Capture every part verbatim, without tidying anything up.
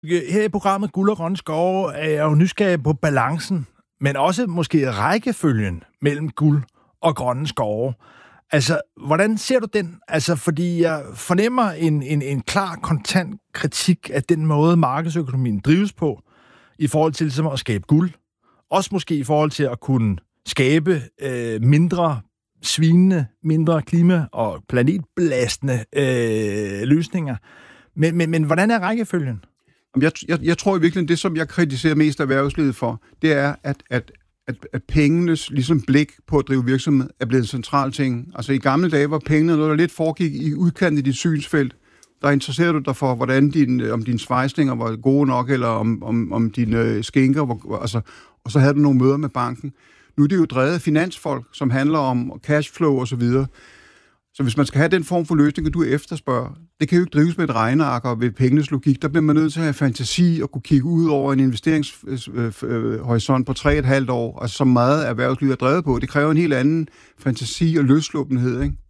Her i programmet Guld og Grønne Skove er jeg jo nysgerrig på balancen, men også måske rækkefølgen mellem guld og grønne skove. Altså, hvordan ser du den? Altså, fordi jeg fornemmer en, en, en klar, kontant kritik af den måde, markedsøkonomien drives på, i forhold til ligesom, at skabe guld. Også måske i forhold til at kunne skabe øh, mindre svinende, mindre klima- og planetbelastende øh, løsninger. Men, men, men hvordan er rækkefølgen? Jeg, jeg, jeg tror i virkeligheden, det som jeg kritiserer mest erhvervslivet for, det er, at, at, at, at pengenes ligesom blik på at drive virksomhed er blevet en central ting. Altså i gamle dage var pengene noget, der lidt foregik i udkanten i dit synsfelt. Der interesserede du dig for, hvordan din, om dine svejsninger var gode nok, eller om, om, om dine skinker var, altså, og så havde du nogle møder med banken. Nu er det jo drevet af finansfolk, som handler om cashflow og så videre. Så hvis man skal have den form for løsning, du efterspørger, det kan jo ikke drives med et regneark og ved pengenes logik. Der bliver man nødt til at have fantasi og kunne kigge ud over en investeringshorisont på tre og et halvt år, altså så meget erhvervslivet er drevet på. Det kræver en helt anden fantasi og løsluppenhed, ikke?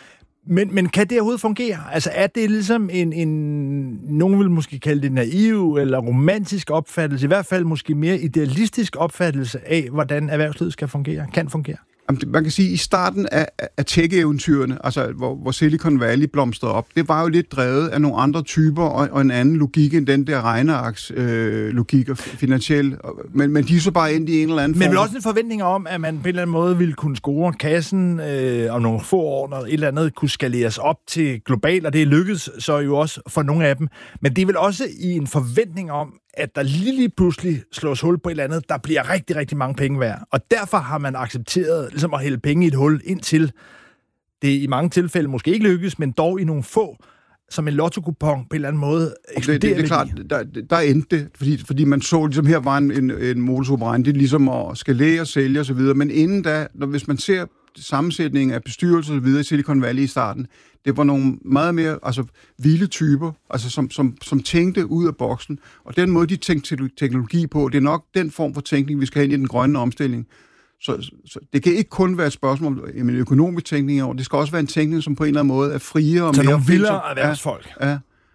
Men, men kan det overhovedet fungere? Altså er det ligesom en, en, nogen vil måske kalde det naiv eller romantisk opfattelse, i hvert fald måske mere idealistisk opfattelse af, hvordan erhvervslivet skal fungere, kan fungere? Man kan sige, at i starten af, af tech-eventyrene, altså hvor, hvor Silicon Valley blomstrede op, det var jo lidt drevet af nogle andre typer og, og en anden logik end den der regnearks-logik øh, og finansiel. Men, men de er så bare endt i en eller anden men form. Men også en forventning om, at man på en eller anden måde ville kunne score kassen øh, om nogle få år, når et eller andet kunne skaleres op til globalt, og det er lykkedes så jo også for nogle af dem. Men det er vel også i en forventning om, at der lige pludselig slås hul på et eller andet, der bliver rigtig, rigtig mange penge værd. Og derfor har man accepteret ligesom at hælde penge i et hul, indtil det i mange tilfælde måske ikke lykkes, men dog i nogle få, som en lotto-kupon på en eller anden måde eksploderer. Det, det, det er klart, der, der endte det, fordi, fordi man så, ligesom her var en, en, en modus operandi, ligesom at skalere, sælge osv., men inden da, når, hvis man ser sammensætningen af bestyrelser og videre i Silicon Valley i starten, det var nogle meget mere altså, vilde typer, altså, som, som, som tænkte ud af boksen. Og den måde, de tænkte teknologi på, det er nok den form for tænkning, vi skal have ind i den grønne omstilling. Så, så det kan ikke kun være et spørgsmål om en økonomisk tænkning over, det skal også være en tænkning, som på en eller anden måde er friere og så mere... Så nogle vildere erhvervsfolk. Ja, ja.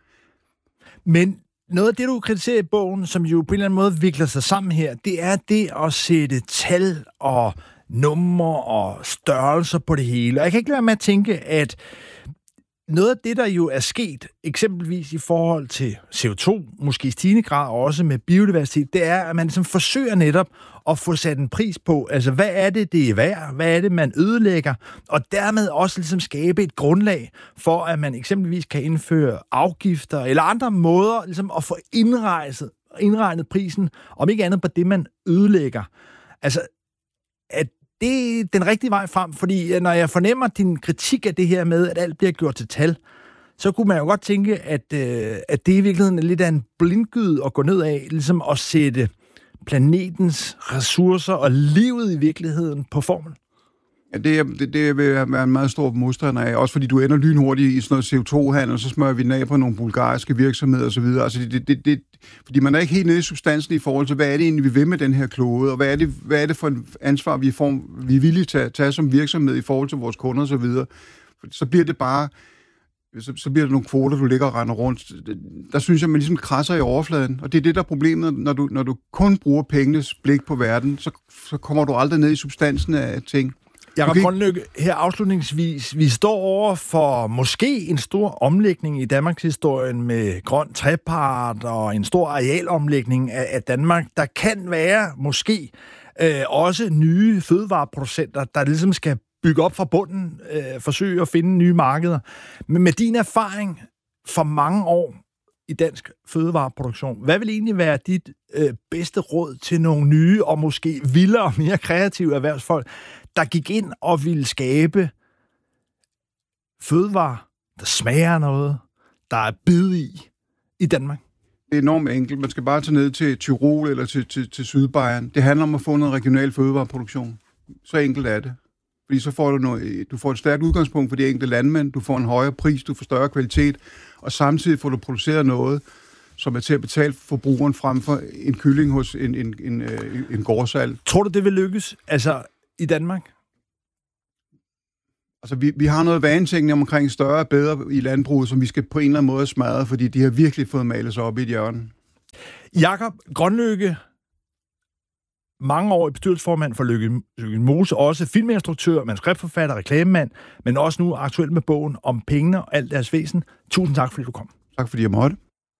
Men noget af det, du kritiserer i bogen, som jo på en eller anden måde vikler sig sammen her, det er det at sætte tal og numre og størrelser på det hele. Og jeg kan ikke lade være med at tænke, at noget af det, der jo er sket, eksempelvis i forhold til C O to, måske i stigende grad også med biodiversitet, det er, at man ligesom forsøger netop at få sat en pris på, altså hvad er det, det er værd, hvad er det, man ødelægger, og dermed også ligesom skabe et grundlag for, at man eksempelvis kan indføre afgifter eller andre måder ligesom at få indregnet, indregnet prisen, om ikke andet på det, man ødelægger. Altså, at det er den rigtige vej frem, fordi når jeg fornemmer din kritik af det her med, at alt bliver gjort til tal, så kunne man jo godt tænke, at, øh, at det i virkeligheden er lidt af en blindgyde at gå ned af, ligesom at sætte planetens ressourcer og livet i virkeligheden på formel. Ja, det, er, det, det vil være en meget stor modstander af, også fordi du ender lynhurtigt i sådan noget C O to handel, og så smører vi den af på nogle bulgariske virksomheder osv. Altså det, det, det, fordi man er ikke helt nede i substansen i forhold til, hvad er det egentlig, vi vil med den her klode, og hvad er det, hvad er det for en ansvar, vi, får, vi er villige til at tage som virksomhed i forhold til vores kunder osv. Så bliver det bare, så, så bliver det nogle kvoter, du ligger og render rundt. Der synes jeg, man ligesom krasser i overfladen, og det er det, der er problemet, når du, når du kun bruger pengenes blik på verden, så, så kommer du aldrig ned i substansen af ting. Jakob okay. Grønlykke, her afslutningsvis, vi står over for måske en stor omlægning i Danmarks historien med grøn trepart og en stor arealomlægning af, af Danmark. Der kan være måske øh, også nye fødevareproducenter, der ligesom skal bygge op fra bunden, øh, forsøge at finde nye markeder. Men med din erfaring for mange år i dansk fødevareproduktion, hvad vil egentlig være dit øh, bedste råd til nogle nye og måske vildere og mere kreative erhvervsfolk, der gik ind og ville skabe fødevarer, der smager noget, der er bid i, i Danmark? Det er enormt enkelt. Man skal bare tage ned til Tyrol eller til, til, til Sydbayern. Det handler om at få noget regional fødevareproduktion. Så enkelt er det. Fordi så får du, noget, du får et stærkt udgangspunkt for de enkelte landmænd, du får en højere pris, du får større kvalitet, og samtidig får du produceret noget, som er til at betale forbrugeren frem for en kylling hos en, en, en, en gårdsalg. Tror du, det vil lykkes altså i Danmark? Altså, vi, vi har noget vanetænkning omkring større og bedre i landbruget, som vi skal på en eller anden måde smadre, fordi de har virkelig fået malet sig op i et hjørne. Jakob Grønlykke, mange år i bestyrelsesformand for Lykke, Lykke Mose, også filminstruktør, manuskriptforfatter, reklamemand, men også nu aktuelt med bogen om pengene og alt deres væsen. Tusind tak, fordi du kom. Tak, fordi jeg måtte.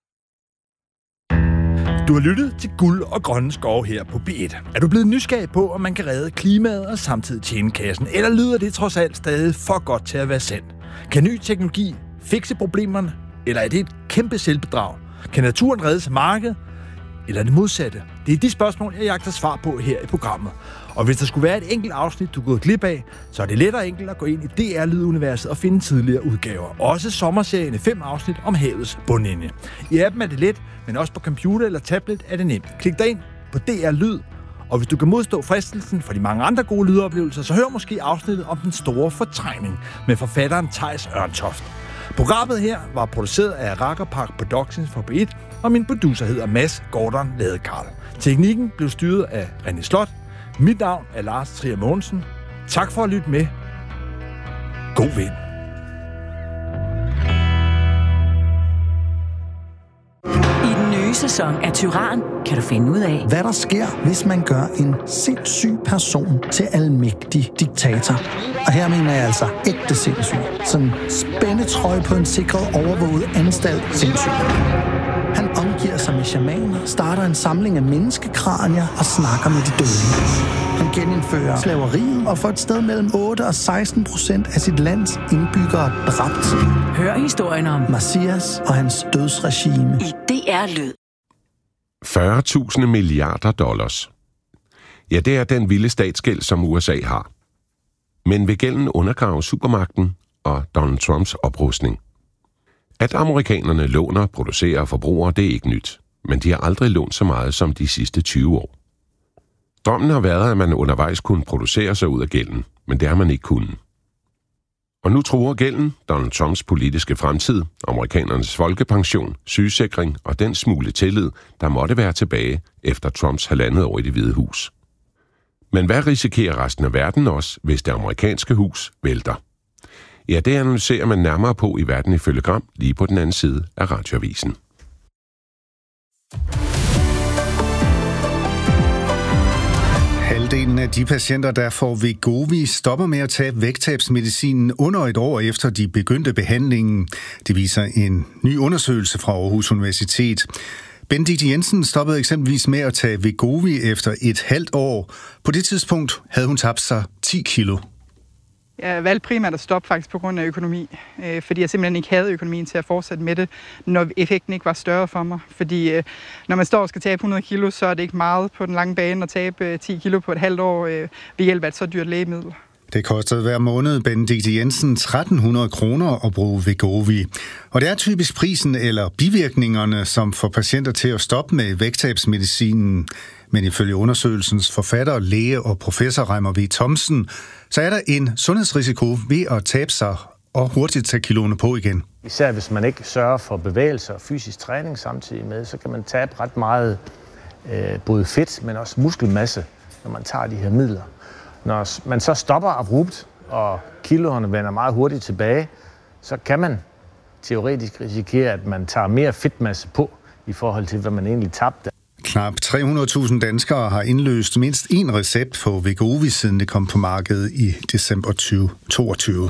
Du har lyttet til Guld og Grønne Skove her på B et. Er du blevet nysgerrig på, om man kan redde klimaet og samtidig tjene kassen? Eller lyder det trods alt stadig for godt til at være sandt? Kan ny teknologi fikse problemerne? Eller er det et kæmpe selvbedrag? Kan naturen reddes af markedet? Eller det modsatte? Det er de spørgsmål, jeg jagter svar på her i programmet. Og hvis der skulle være et enkelt afsnit, du er gået glip af, så er det let og enkelt at gå ind i D R-lyduniverset og finde tidligere udgaver. Også sommerserien i fem afsnit om havets bundlinje. I appen er det let, men også på computer eller tablet er det nemt. Klik dig ind på D R Lyd, og hvis du kan modstå fristelsen for de mange andre gode lydoplevelser, så hør måske afsnittet om den store fortrængning med forfatteren Theis Ørntoft. Programmet her var produceret af Rakkerpark Productions for B et, og min producer hedder Mads Gordon Ladekarl. Teknikken blev styret af René Slot. Mit navn er Lars Trier Mogensen. Tak for at lytte med. God vind. I den nye sæson af Tyran kan du finde ud af, hvad der sker, hvis man gør en sindssyg person til almægtig diktator. Og her mener jeg altså ægte sindssyg. Sådan spændetrøje på en sikret overvåget anstalt sindssyg. Han omgiver sig med shamaner, starter en samling af menneskekranier og snakker med de døde. Han genindfører slaveriet og får et sted mellem otte og seksten procent af sit lands indbyggere dræbt. hør historien om Messias og hans dødsregime i D R Lyd. fyrre tusind milliarder dollars. Ja, det er den vilde statsgæld, som U S A har. Men vil gælden undergrave supermagten og Donald Trumps oprustning? At amerikanerne låner, producerer og forbruger, det er ikke nyt. Men de har aldrig lånt så meget som de sidste tyve år. Drømmen har været, at man undervejs kunne producere sig ud af gælden, men det har man ikke kunnet. Og nu truer gælden Donald Trumps politiske fremtid, amerikanernes folkepension, sygesikring og den smule tillid, der måtte være tilbage efter Trumps halvandet år i Det Hvide Hus. Men hvad risikerer resten af verden også, hvis det amerikanske hus vælter? Ja, det analyserer man nærmere på i Verden ifølge Gram, lige på den anden side af Radioavisen. Halvdelen af de patienter, der får Wegovy, stopper med at tage vægttabsmedicinen under et år efter de begyndte behandlingen. Det viser en ny undersøgelse fra Aarhus Universitet. Benedikte Jensen stoppede eksempelvis med at tage Wegovy efter et halvt år. På det tidspunkt havde hun tabt sig ti kilo. Jeg valgte primært at stoppe faktisk på grund af økonomi, øh, fordi jeg simpelthen ikke havde økonomien til at fortsætte med det, når effekten ikke var større for mig. Fordi øh, når man står og skal tabe hundrede kilo, så er det ikke meget på den lange bane at tabe øh, ti kilo på et halvt år øh, ved hjælp af et så dyrt lægemiddel. Det kostede hver måned Benedikte Jensen tretten hundrede kroner at bruge Wegovy. Og det er typisk prisen eller bivirkningerne, som får patienter til at stoppe med vægttabsmedicinen. Men ifølge undersøgelsens forfatter, læge og professor Reimer V. Thomsen, så er der en sundhedsrisiko ved at tabe sig og hurtigt tage kiloene på igen. Især hvis man ikke sørger for bevægelse og fysisk træning samtidig med, så kan man tabe ret meget øh, både fedt, men også muskelmasse, når man tager de her midler. Når man så stopper abrupt, og kiloerne vender meget hurtigt tilbage, så kan man teoretisk risikere, at man tager mere fedtmasse på i forhold til, hvad man egentlig tabte. Knap tre hundrede tusind danskere har indløst mindst én recept på Wegovy, siden det kom på markedet i december tyve toogtyve.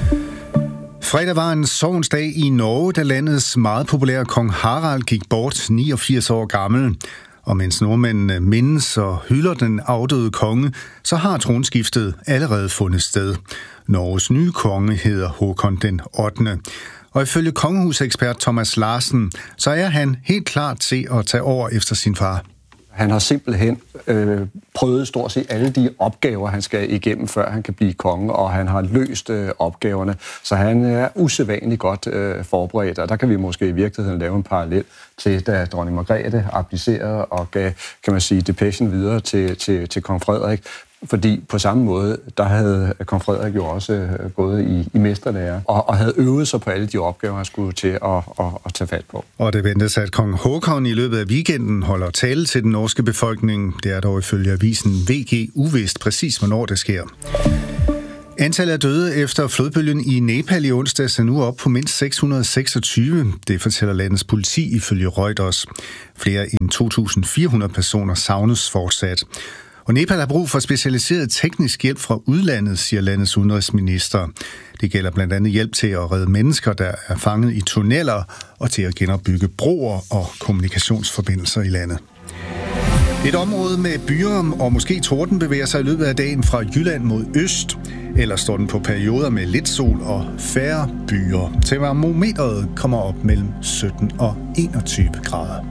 Fredag var en sorgens i Norge, da landets meget populære kong Harald gik bort, niogfirs år gammel. Og mens nordmændene mindes og hylder den afdøde konge, så har tronskiftet allerede fundet sted. Norges nye konge hedder Håkon den ottende. Og ifølge kongehusekspert Thomas Larsen, så er han helt klar til at tage over efter sin far. Han har simpelthen øh, prøvet stort set alle de opgaver, han skal igennem, før han kan blive konge, og han har løst øh, opgaverne. Så han er usædvanligt godt øh, forberedt, og der kan vi måske i virkeligheden lave en parallel til, da dronning Margrethe abdicerede og gav, kan man sige, depechen videre til, til, til kong Frederik. Fordi på samme måde, der havde kong Frederik jo også gået i, i mesterlære og, og havde øvet sig på alle de opgaver, han skulle til at, at, at tage fat på. Og det ventes, at kong Håkon i løbet af weekenden holder tale til den norske befolkning. Det er dog ifølge avisen V G uvist præcis, hvornår det sker. Antallet af døde efter flodbølgen i Nepal i onsdags er nu op på mindst seks hundrede og seksogtyve. Det fortæller landets politi ifølge Reuters. Flere end to tusind fire hundrede personer savnes fortsat. Og Nepal har brug for specialiseret teknisk hjælp fra udlandet, siger landets udenrigsminister. Det gælder blandt andet hjælp til at redde mennesker, der er fanget i tunneller, og til at genopbygge broer og kommunikationsforbindelser i landet. Et område med byer og måske torden bevæger sig i løbet af dagen fra Jylland mod øst. Eller står den på perioder med lidt sol og færre byer. Termometeret kommer op mellem sytten og enogtyve grader.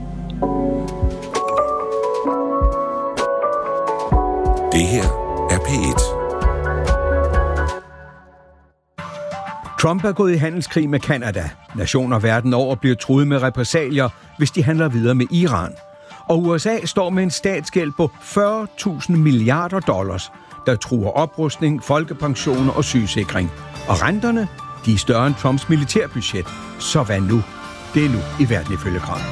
Det her er P et. Trump er gået i handelskrig med Canada. Nationer verden over bliver truet med repressalier, hvis de handler videre med Iran. Og U S A står med en statsgæld på fyrre tusind milliarder dollars, der truer oprustning, folkepensioner og sygesikring. Og renterne, de er større end Trumps militærbudget. Så hvad nu? Det er nu i verden ifølge Kran.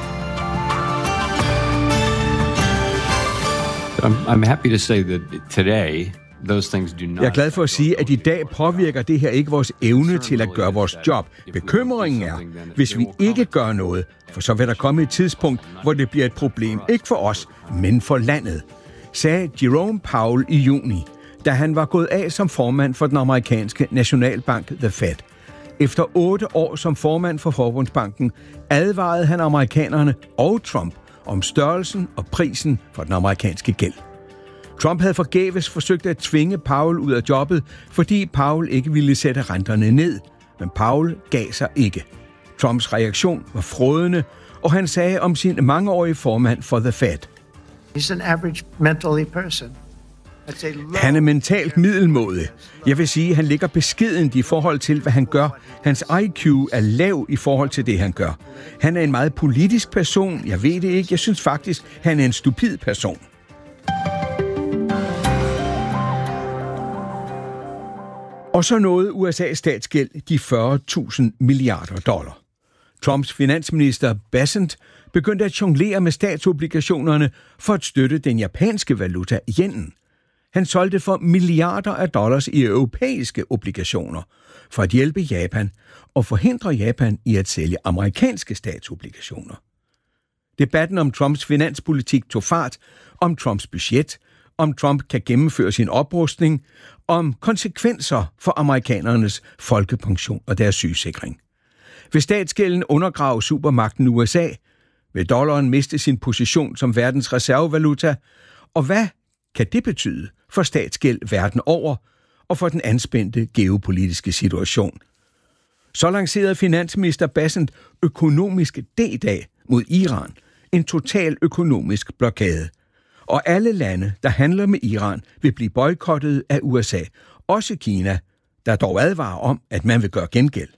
I'm happy to say that today those things do not. Jeg er glad for at sige, at i dag påvirker det her ikke vores evne til at gøre vores job. Bekymringen er, hvis vi ikke gør noget, for så vil der komme et tidspunkt, hvor det bliver et problem, ikke for os, men for landet, sagde Jerome Powell i juni, da han var gået af som formand for den amerikanske nationalbank The Fed. Efter otte år som formand for Forbundsbanken advarede han amerikanerne og Trump om størrelsen og prisen for den amerikanske gæld. Trump havde forgæves forsøgt at tvinge Powell ud af jobbet, fordi Powell ikke ville sætte renterne ned. Men Powell gav sig ikke. Trumps reaktion var frådende, og han sagde om sin mangeårige formand for The Fed: He's an average mentally person. Han er mentalt middelmådig. Jeg vil sige, at han ligger beskedent i forhold til, hvad han gør. Hans I Q er lav i forhold til det, han gør. Han er en meget politisk person. Jeg ved det ikke. Jeg synes faktisk, han er en stupid person. Og så nåede U S A's statsgæld de fyrre tusind milliarder dollar. Trumps finansminister Bessent begyndte at jonglere med statsobligationerne for at støtte den japanske valuta yenen. Han solgte for milliarder af dollars i europæiske obligationer for at hjælpe Japan og forhindre Japan i at sælge amerikanske statsobligationer. Debatten om Trumps finanspolitik tog fart, om Trumps budget, om Trump kan gennemføre sin oprustning, om konsekvenser for amerikanernes folkepension og deres sygesikring. Vil statsgælden undergrave supermagten U S A? Vil dollaren miste sin position som verdens reservevaluta? Og hvad kan det betyde for statsgæld verden over og for den anspændte geopolitiske situation? Så lancerede finansminister Bessent økonomisk D-dag mod Iran, en total økonomisk blokade. Og alle lande, der handler med Iran, vil blive boykottet af U S A. Også Kina, der dog advarer om, at man vil gøre gengæld.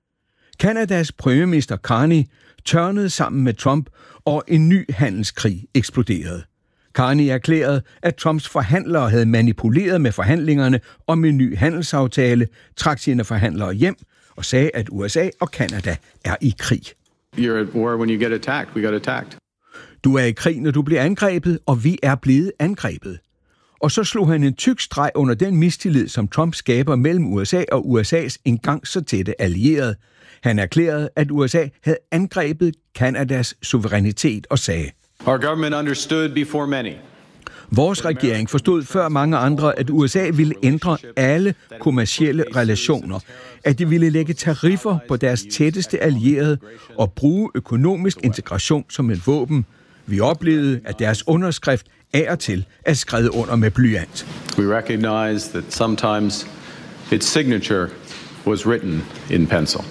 Kanadas premierminister Carney tørnede sammen med Trump, og en ny handelskrig eksploderede. Carney erklærede, at Trumps forhandlere havde manipuleret med forhandlingerne om en ny handelsaftale, trak sine forhandlere hjem og sagde, at U S A og Canada er i krig. You're at war when you get attacked. We got attacked. Du er i krig, når du bliver angrebet, og vi er blevet angrebet. Og så slog han en tyk streg under den mistillid, som Trump skaber mellem U S A og U S A's engang så tætte allierede. Han erklærede, at U S A havde angrebet Kanadas suverænitet og sagde: Our government understood before many. Vores regering forstod før mange andre, at U S A ville ændre alle kommercielle relationer, at de ville lægge tariffer på deres tætteste allierede og bruge økonomisk integration som et våben. Vi oplevede, at deres underskrift af og til er skrevet under med blyant. We recognize that sometimes its signature was written in pencil.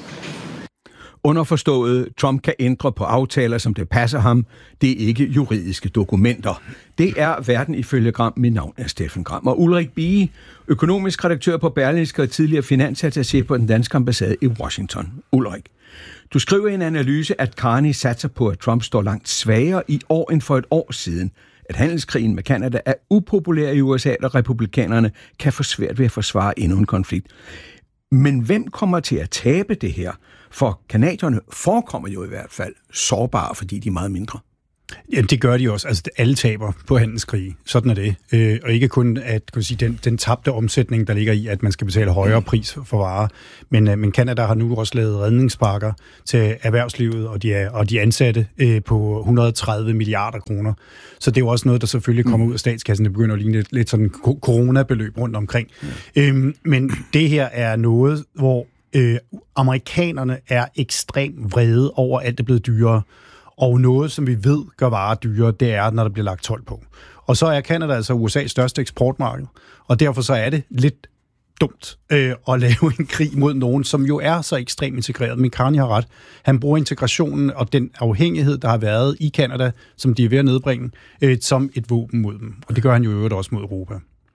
Underforstået, Trump kan ændre på aftaler, som det passer ham. Det er ikke juridiske dokumenter. Det er verden ifølge Gram. Mit navn er Steffen Gram. Og Ulrik Bie, økonomisk redaktør på Berlingske og tidligere finansattaché på den danske ambassade i Washington. Ulrik, du skriver i en analyse, at Carney satser på, at Trump står langt svagere i år end for et år siden. At handelskrigen med Canada er upopulær i U S A, og republikanerne kan få svært ved at forsvare endnu en konflikt. Men hvem kommer til at tabe det her? For kanadierne forekommer jo i hvert fald sårbare, fordi de er meget mindre. Ja, det gør de også. Altså, alle taber på handelskrig. Sådan er det. Øh, og ikke kun at kunne sige, den, den tabte omsætning, der ligger i, at man skal betale højere pris for varer. Men, øh, men Canada har nu også lavet redningspakker til erhvervslivet og de, er, og de ansatte øh, på et hundrede og tredive milliarder kroner. Så det er jo også noget, der selvfølgelig kommer ud af statskassen. Det begynder at ligne lidt, lidt sådan coronabeløb rundt omkring. Mm. Øhm, men det her er noget, hvor øh, amerikanerne er ekstremt vrede over, at alt er blevet dyrere. Og noget, som vi ved gør varer dyre, det er, når der bliver lagt told på. Og så er Canada altså U S A's største eksportmarked, og derfor så er det lidt dumt øh, at lave en krig mod nogen, som jo er så ekstremt integreret. Men Carney har ret. Han bruger integrationen og den afhængighed, der har været i Canada, som de er ved at nedbringe, øh, som et våben mod dem. Og det gør han jo i øvrigt også mod Europa.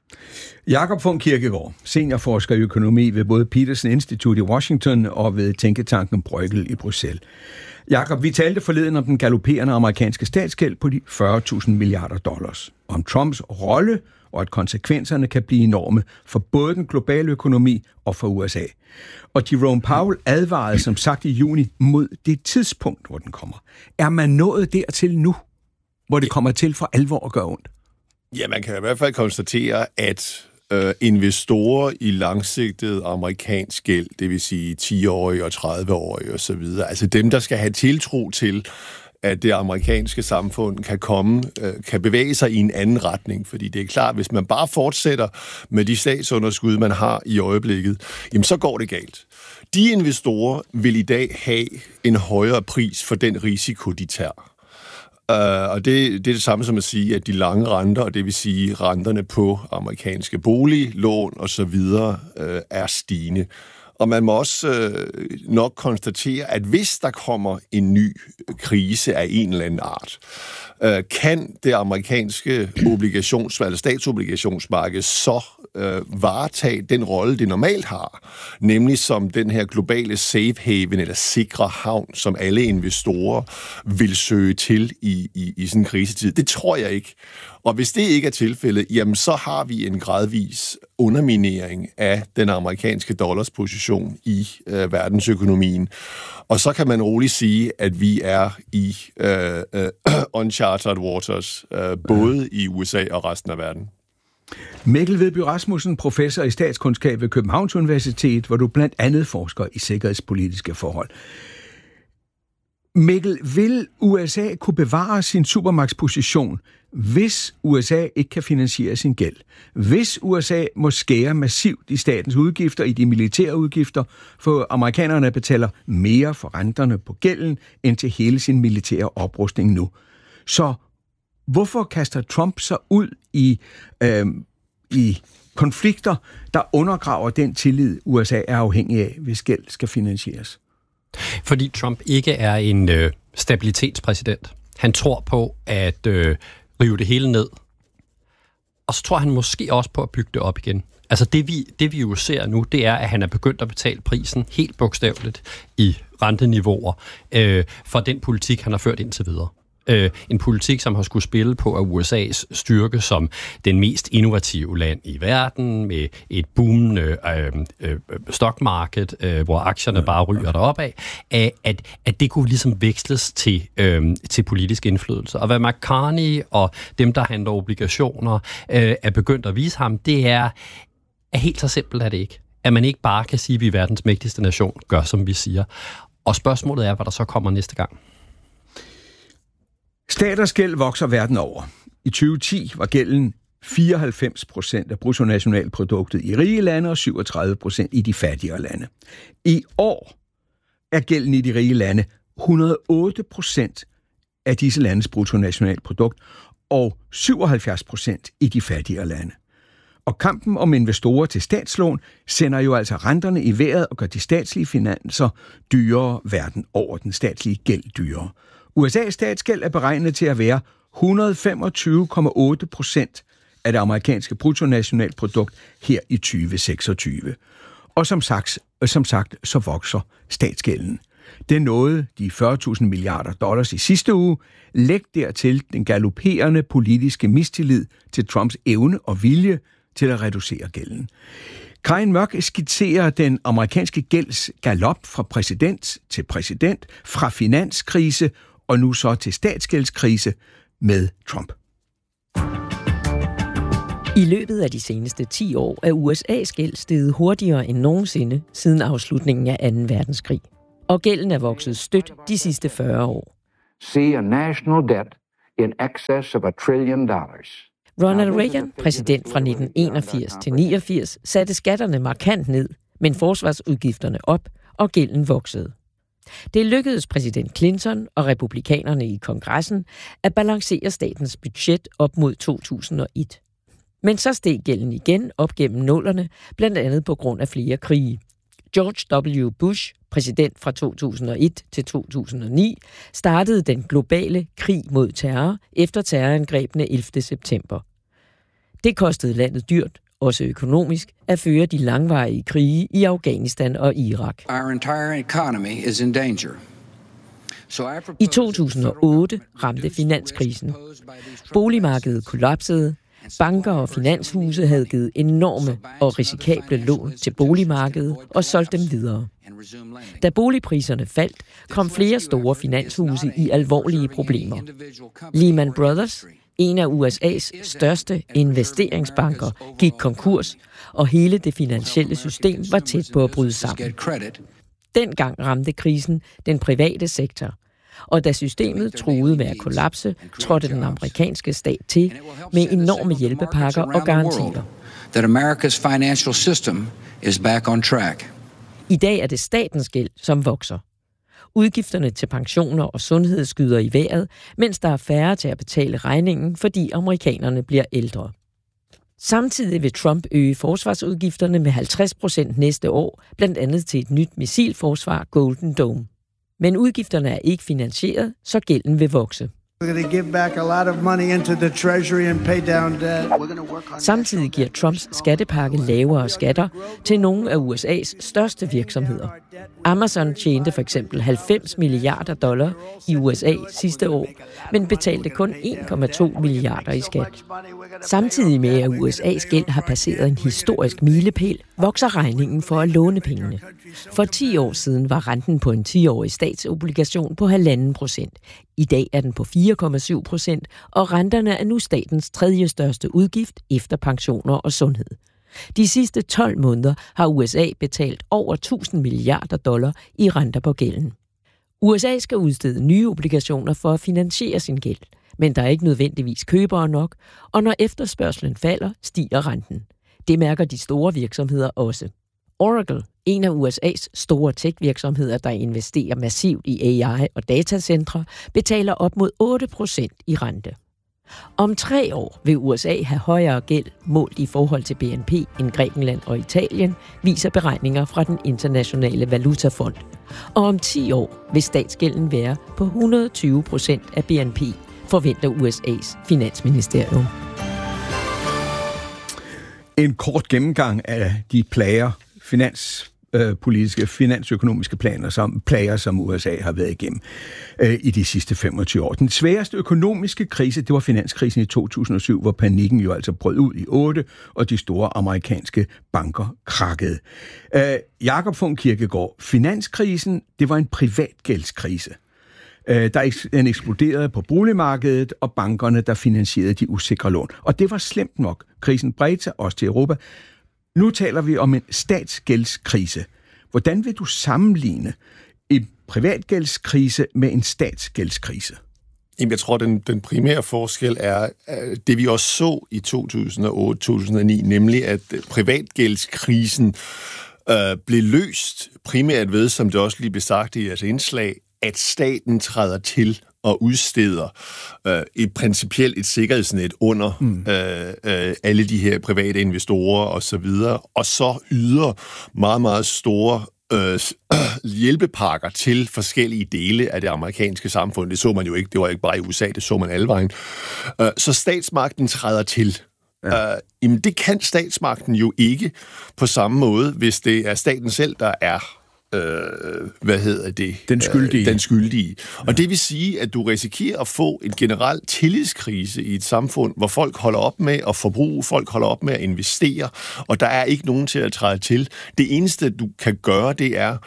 Jakob von Kierkegaard, seniorforsker i økonomi ved både Peterson Institute i Washington og ved tænketanken Bruegel i Bruxelles. Jakob, vi talte forleden om den galopperende amerikanske statsgæld på de fyrre tusind milliarder dollars. Om Trumps rolle og at konsekvenserne kan blive enorme for både den globale økonomi og for U S A. Og Jerome Powell advarede som sagt i juni mod det tidspunkt, hvor den kommer. Er man nået dertil nu, hvor det kommer til for alvor at gøre ondt? Ja, man kan i hvert fald konstatere, at øh, investorer i langsigtet amerikansk gæld, det vil sige ti-årige og tredive-årige osv., altså dem, der skal have tiltro til, at det amerikanske samfund kan komme, øh, kan bevæge sig i en anden retning. Fordi det er klart, hvis man bare fortsætter med de statsunderskud, man har i øjeblikket, jamen så går det galt. De investorer vil i dag have en højere pris for den risiko, de tager. Uh, og det, det er det samme som at sige, at de lange renter, og det vil sige renterne på amerikanske boliglån og så videre, uh, er stigende. Og man må også uh, nok konstatere, at hvis der kommer en ny krise af en eller anden art, uh, kan det amerikanske obligations, eller statsobligationsmarked så uh, varetage den rolle, det normalt har, nemlig som den her globale safe haven eller sikre havn, som alle investorer vil søge til i, i, i sådan en krisetid. Det tror jeg ikke. Og hvis det ikke er tilfældet, jamen så har vi en gradvis underminering af den amerikanske dollars position i øh, verdensøkonomien. Og så kan man roligt sige, at vi er i øh, øh, uncharted waters, øh, både i U S A og resten af verden. Mikkel Vedby Rasmussen, professor i statskundskab ved Københavns Universitet, hvor du blandt andet forsker i sikkerhedspolitiske forhold. Mikkel, vil U S A kunne bevare sin supermagtsposition, hvis U S A ikke kan finansiere sin gæld? Hvis U S A må skære massivt i statens udgifter, i de militære udgifter, for amerikanerne betaler mere for renterne på gælden, end til hele sin militære oprustning nu. Så hvorfor kaster Trump sig ud i, øh, i konflikter, der undergraver den tillid, U S A er afhængig af, hvis gæld skal finansieres? Fordi Trump ikke er en øh, stabilitetspræsident. Han tror på at øh, rive det hele ned. Og så tror han måske også på at bygge det op igen. Altså det vi, det vi jo ser nu, det er, at han er begyndt at betale prisen helt bogstaveligt i renteniveauer øh, for den politik, han har ført indtil videre. Øh, en politik, som har skulle spille på at U S A's styrke som den mest innovative land i verden, med et boomende øh, øh, stockmarked, øh, hvor aktierne bare ryger derop af, at, at det kunne ligesom veksles til, øh, til politisk indflydelse. Og hvad McCartney og dem, der handler obligationer, øh, er begyndt at vise ham, det er, at helt så simpelt er det ikke. At man ikke bare kan sige, at vi er verdens mægtigste nation, gør som vi siger. Og spørgsmålet er, hvad der så kommer næste gang. Staters gæld vokser verden over. I tyve ti var gælden fireoghalvfems procent af bruttonationalproduktet i rige lande og syvogtredive procent i de fattigere lande. I år er gælden i de rige lande et hundrede og otte procent af disse landes bruttonationalprodukt og syvoghalvfjerds procent i de fattigere lande. Og kampen om investorer til statslån sender jo altså renterne i vejret og gør de statslige finanser dyrere verden over, den statslige gæld dyrere. U S A's statsgæld er beregnet til at være et hundrede og femogtyve komma otte procent af det amerikanske bruttonationalprodukt her i tyve seksogtyve. Og som sagt, som sagt, så vokser statsgælden. Det nåede de fyrre tusind milliarder dollars i sidste uge. Læg dertil den galopperende politiske mistillid til Trumps evne og vilje til at reducere gælden. Karin Mørk skitserer den amerikanske gælds galop fra præsident til præsident, fra finanskrise og nu så til statsgældskrise med Trump. I løbet af de seneste ti år er U S A's gæld steget hurtigere end nogensinde siden afslutningen af anden verdenskrig. Og gælden er vokset stødt de sidste fyrre år. See a national debt in excess of a trillion dollars. Ronald Reagan, præsident fra nitten enogfirs til niogfirs, satte skatterne markant ned, men forsvarsudgifterne op, og gælden voksede. Det lykkedes præsident Clinton og republikanerne i kongressen at balancere statens budget op mod to tusind og et. Men så steg gælden igen op gennem nullerne, blandt andet på grund af flere krige. George W. Bush, præsident fra to tusind og et til to tusind og ni, startede den globale krig mod terror efter terrorangrebene ellevte september. Det kostede landet dyrt, også økonomisk, at føre de langvarige krige i Afghanistan og Irak. Our entire economy is in danger. I to tusind og otte ramte finanskrisen. Boligmarkedet kollapsede. Banker og finanshuse havde givet enorme og risikable lån til boligmarkedet og solgt dem videre. Da boligpriserne faldt, kom flere store finanshuse i alvorlige problemer. Lehman Brothers, en af U S A's største investeringsbanker, gik konkurs, og hele det finansielle system var tæt på at bryde sammen. Dengang ramte krisen den private sektor, og da systemet truede med at kollapse, trådte den amerikanske stat til med enorme hjælpepakker og garantier. That America's financial system is back on track. I dag er det statens gæld, som vokser. Udgifterne til pensioner og sundhed skyder i vejret, mens der er færre til at betale regningen, fordi amerikanerne bliver ældre. Samtidig vil Trump øge forsvarsudgifterne med halvtreds procent næste år, blandt andet til et nyt missilforsvar, Golden Dome. Men udgifterne er ikke finansieret, så gælden vil vokse. Samtidig giver Trumps skattepakke lavere skatter til nogle af U S A's største virksomheder. Amazon tjente for eksempel halvfems milliarder dollar i U S A sidste år, men betalte kun en komma to milliarder i skat. Samtidig med at U S A's gæld har passeret en historisk milepæl, vokser regningen for at låne pengene. For ti år siden var renten på en ti-årig statsobligation på halvanden procent. I dag er den på fire komma syv procent, og renterne er nu statens tredje største udgift efter pensioner og sundhed. De sidste tolv måneder har U S A betalt over tusind milliarder dollar i renter på gælden. U S A skal udstede nye obligationer for at finansiere sin gæld, men der er ikke nødvendigvis købere nok, og når efterspørgselen falder, stiger renten. Det mærker de store virksomheder også. Oracle, en af U S A's store tech-virksomheder, der investerer massivt i A I og datacentre, betaler op mod otte procent i rente. Om tre år vil U S A have højere gæld målt i forhold til B N P end Grækenland og Italien, viser beregninger fra den internationale valutafond. Og om ti år vil statsgælden være på et hundrede og tyve procent af B N P, forventer U S A's finansministerium. En kort gennemgang af de plager, finanspolitiske, finansøkonomiske planer, som plager, som U S A har været igennem øh, i de sidste femogtyve år. Den sværeste økonomiske krise, det var finanskrisen i to tusind og syv, hvor panikken jo altså brød ud i otte, og de store amerikanske banker krakkede. Øh, Jakob von Kierkegaard, finanskrisen, det var en privatgældskrise. Øh, der den eksploderede på boligmarkedet, og bankerne, der finansierede de usikre lån. Og det var slemt nok. Krisen bredte sig også til Europa. Nu taler vi om en statsgældskrise. Hvordan vil du sammenligne en privatgældskrise med en statsgældskrise? Jamen, jeg tror, den, den primære forskel er det, vi også så i to tusind og otte til to tusind og ni, nemlig at privatgældskrisen øh, blev løst primært ved, som det også lige blev sagt i jeres indslag, at staten træder til og udsteder øh, et principielt et sikkerhedsnet under mm. øh, øh, alle de her private investorer og så videre, og så yder meget, meget store øh, hjælpepakker til forskellige dele af det amerikanske samfund. Det så man jo ikke, det var ikke bare i U S A, det så man alle vejen. Øh, så statsmagten træder til. Ja. Uh, jamen det kan statsmagten jo ikke på samme måde, hvis det er staten selv, der er Øh, hvad hedder det? Den skyldige. Øh, den skyldige. Ja. Og det vil sige, at du risikerer at få en generel tillidskrise i et samfund, hvor folk holder op med at forbruge, folk holder op med at investere, og der er ikke nogen til at træde til. Det eneste, du kan gøre, det er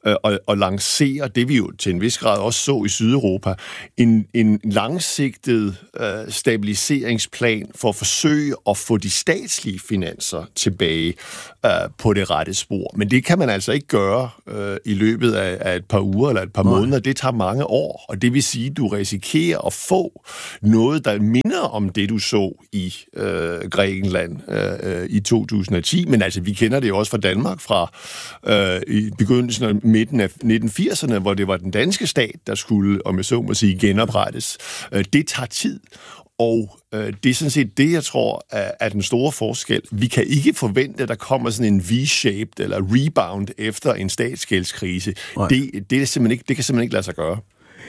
øh, og, og lancere det, vi jo til en vis grad også så i Sydeuropa, en, en langsigtet øh, stabiliseringsplan for at forsøge at få de statslige finanser tilbage øh, på det rette spor. Men det kan man altså ikke gøre øh, i løbet af, af et par uger eller et par Nej. måneder. Det tager mange år, og det vil sige, at du risikerer at få noget, der minder om det, du så i øh, Grækenland øh, i to tusind og ti. Men altså, vi kender det jo også fra Danmark fra øh, i begyndelsen af midten af nitten firserne, hvor det var den danske stat, der skulle, om jeg så må sige, genoprettes. Øh, det tager tid. Og øh, det er sådan set det, jeg tror, er, er den store forskel. Vi kan ikke forvente, at der kommer sådan en V-shaped eller rebound efter en statsgældskrise. Det, det, er simpelthen ikke, det kan simpelthen ikke lade sig gøre.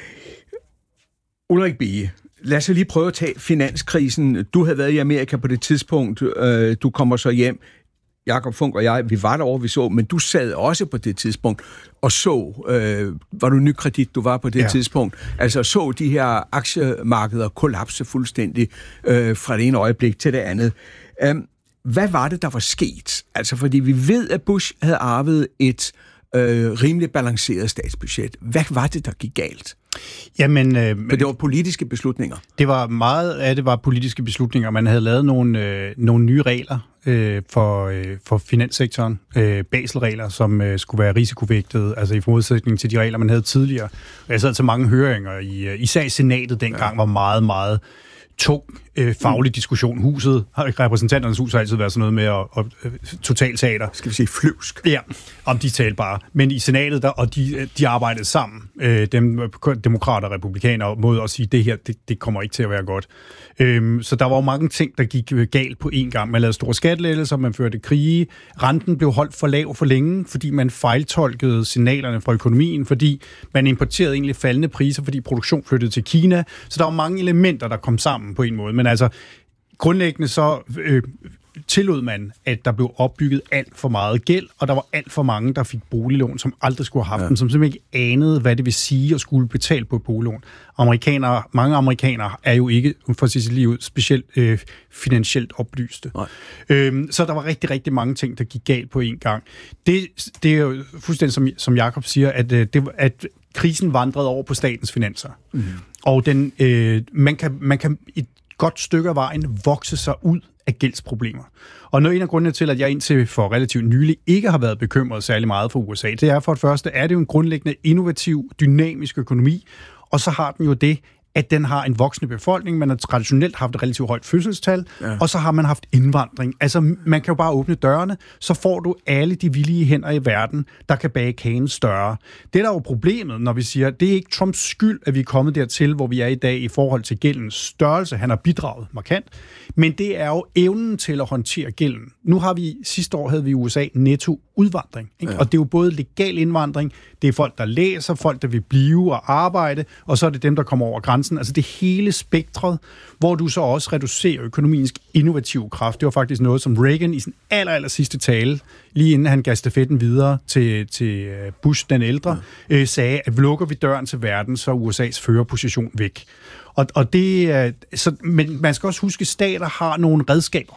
Ulrik Bege, lad os lige prøve at tage finanskrisen. Du havde været i Amerika på det tidspunkt. Øh, du kommer så hjem. Jakob Funk og jeg, vi var derovre, vi så, men du sad også på det tidspunkt og så, øh, var du Nykredit, du var på det ja. tidspunkt, altså så de her aktiemarkeder kollapse fuldstændig øh, fra det ene øjeblik til det andet. Um, hvad var det, der var sket? Altså, fordi vi ved, at Bush havde arvet et øh, rimelig balanceret statsbudget. Hvad var det, der gik galt? Jamen, øh, For det var politiske beslutninger. Det var meget af det var politiske beslutninger. Man havde lavet nogle, øh, nogle nye regler øh, for, øh, for finanssektoren, øh, Basel-regler, som øh, skulle være risikovægtet, altså i modsætning til de regler, man havde tidligere. Jeg sad til mange høringer, i, især i senatet dengang, ja. var meget, meget tung øh, faglig diskussion. Huset, repræsentanternes hus har altid været sådan noget med at, at, at totalteater. Skal vi sige flyvsk? Ja, om de talte bare. Men i senatet, der, og de, de arbejdede sammen, øh, dem, demokrater og republikanere, mod at sige, det her, det, det kommer ikke til at være godt. Øhm, så der var jo mange ting, der gik galt på én gang. Man lavede store skattelettelser, man førte krige, renten blev holdt for lav for længe, fordi man fejltolkede signalerne fra økonomien, fordi man importerede egentlig faldende priser, fordi produktion flyttede til Kina. Så der var mange elementer, der kom sammen på en måde. Men altså, grundlæggende så øh, tillod man, at der blev opbygget alt for meget gæld, og der var alt for mange, der fik boliglån, som aldrig skulle have haft ja. dem, som simpelthen ikke anede, hvad det vil sige at skulle betale på et boliglån. Amerikanere, mange amerikanere er jo ikke, for at sige sig lige ud, specielt øh, finansielt oplyste. Øhm, så der var rigtig, rigtig mange ting, der gik galt på én gang. Det, det er jo fuldstændig, som, som Jakob siger, at, øh, det, at krisen vandrede over på statens finanser. Mm. Og den, øh, man, kan, man kan et godt stykke af vejen vokse sig ud af gældsproblemer. Og noget en af grundene til, at jeg indtil for relativt nylig ikke har været bekymret særlig meget for U S A, det er for det første, er det jo en grundlæggende innovativ, dynamisk økonomi, og så har den jo det, at den har en voksende befolkning. Man har traditionelt haft et relativt højt fødselstal, ja. og så har man haft indvandring. Altså, man kan jo bare åbne dørene, så får du alle de villige hænder i verden, der kan bage kagen større. Det der er jo problemet, når vi siger, det er ikke Trumps skyld, at vi er kommet dertil, hvor vi er i dag i forhold til gældens størrelse. Han har bidraget markant, men det er jo evnen til at håndtere gælden. Nu har vi, sidste år havde vi i U S A netto udvandring, ikke? Ja. Og det er jo både legal indvandring, det er folk, der læser, folk, der vil blive og arbejde, og så er det dem, der kommer over grænsen. Altså det hele spektret, hvor du så også reducerer økonomisk innovativ kraft. Det var faktisk noget, som Reagan i sin aller, aller sidste tale, lige inden han gav stafetten videre til, til Bush den ældre, ja. øh, sagde, at lukker vi døren til verden, så er U S A's førerposition væk. Og, og det, så, men man skal også huske, at stater har nogle redskaber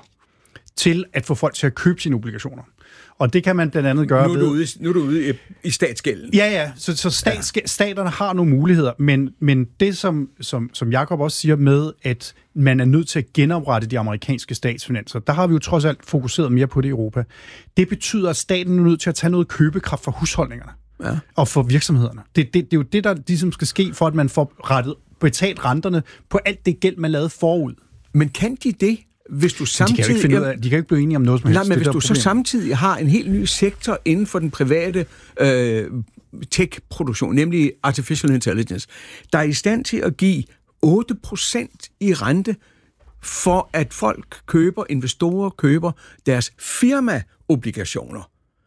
til at få folk til at købe sine obligationer. Og det kan man blandt andet gøre nu er du ude, nu er du ude i, i statsgælden. Ja, ja. Så, så stats, ja. staterne har nogle muligheder, men, men det, som, som, som Jakob også siger med, at man er nødt til at genoprette de amerikanske statsfinanser, der har vi jo trods alt fokuseret mere på det i Europa. Det betyder, at staten er nødt til at tage noget købekraft fra husholdningerne ja. og for virksomhederne. Det, det, det er jo det, der ligesom skal ske, for at man får rettet, betalt renterne på alt det gæld, man lavede forud. Men kan de det? Hvis du samtidig, de, kan jo ikke finde ud af, de kan jo ikke blive enige om noget som helst. Nej, men hvis du så samtidig har en helt ny sektor inden for den private øh, tech-produktion, nemlig artificial intelligence, der er i stand til at give otte procent i rente for, at folk køber, investorer køber deres firmaobligationer.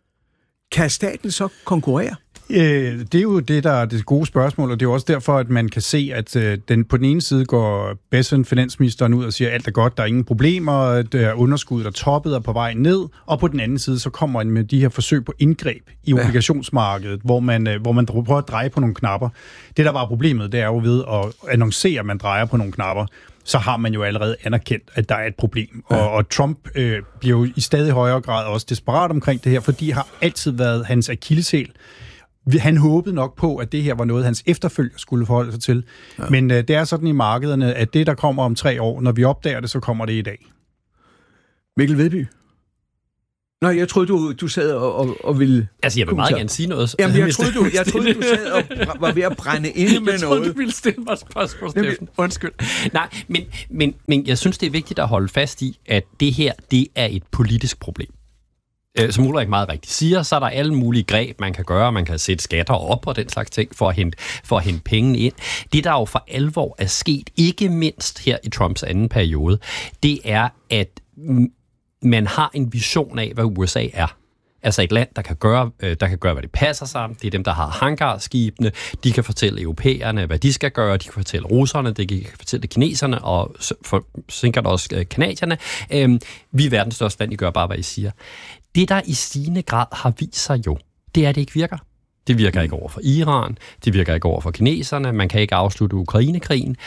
Kan staten så konkurrere? Det er jo det, der er det gode spørgsmål, og det er jo også derfor, at man kan se, at den, på den ene side går Bessent, finansministeren, ud og siger, at alt er godt, der er ingen problemer, der er underskuddet er toppet og på vej ned, og på den anden side, så kommer man med de her forsøg på indgreb i ja. obligationsmarkedet, hvor man, hvor man prøver at dreje på nogle knapper. Det, der var problemet, det er jo ved at annoncere, at man drejer på nogle knapper, så har man jo allerede anerkendt, at der er et problem. Ja. Og, og Trump øh, bliver jo i stadig højere grad også desperat omkring det her, fordi det har altid været hans akilleshæl. Han håbede nok på, at det her var noget, hans efterfølger skulle forholde sig til. Ja. Men øh, det er sådan i markederne, at det, der kommer om tre år, når vi opdager det, så kommer det i dag. Mikkel Vedby? Nå, jeg troede, du, du sad og, og, og ville... Altså, jeg vil meget gerne sige noget. Jamen, jeg troede, du, jeg troede, du sad og var ved at brænde ind med jeg noget. Jeg troede, du ville stille mig spørgsmål, Steffen. Undskyld. Nej, men, men, men jeg synes, det er vigtigt at holde fast i, at det her, det er et politisk problem. Som Ulrik meget rigtigt siger, så er der alle mulige greb, man kan gøre. Man kan sætte skatter op og den slags ting for at hente, for at hente pengene ind. Det, der jo for alvor er sket, ikke mindst her i Trumps anden periode, det er, at man har en vision af, hvad U S A er. Altså et land, der kan gøre, der kan gøre, hvad det passer sammen. Det er dem, der har hangarskibene. De kan fortælle europæerne, hvad de skal gøre. De kan fortælle russerne, de kan fortælle kineserne, og for, sikkert også kanadierne. Vi er verdens største land, I gør bare, hvad I siger. Det, der i stigende grad har vist sig jo, det er, at det ikke virker. Det virker ikke over for Iran. Det virker ikke over for kineserne. Man kan ikke afslutte Ukrainekrigen.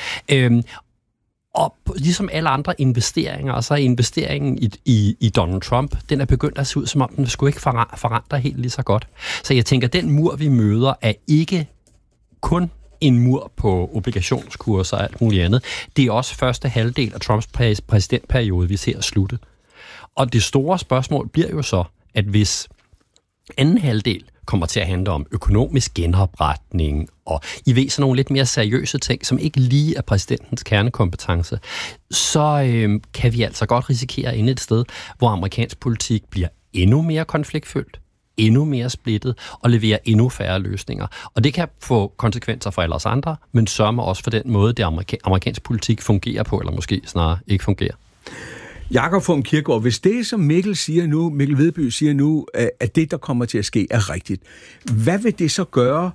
Og ligesom alle andre investeringer, så er investeringen i, i, i Donald Trump, den er begyndt at se ud, som om den skulle ikke forandre helt lige så godt. Så jeg tænker, den mur, vi møder, er ikke kun en mur på obligationskurser og alt muligt andet. Det er også første halvdel af Trumps præsidentperiode, vi ser at slutte. Og det store spørgsmål bliver jo så, at hvis anden halvdel kommer til at handle om økonomisk genopretning, og I ved sådan nogle lidt mere seriøse ting, som ikke lige er præsidentens kernekompetence, så øh, kan vi altså godt risikere at ende et sted, hvor amerikansk politik bliver endnu mere konfliktfyldt, endnu mere splittet, og leverer endnu færre løsninger. Og det kan få konsekvenser for alle os andre, men sørger også for den måde, det amerika- amerikansk politik fungerer på, eller måske snarere ikke fungerer. Jakob von Kierkegaard, hvis det, som Mikkel siger nu, Mikkel Vedby siger nu, at det, der kommer til at ske, er rigtigt, hvad vil det så gøre,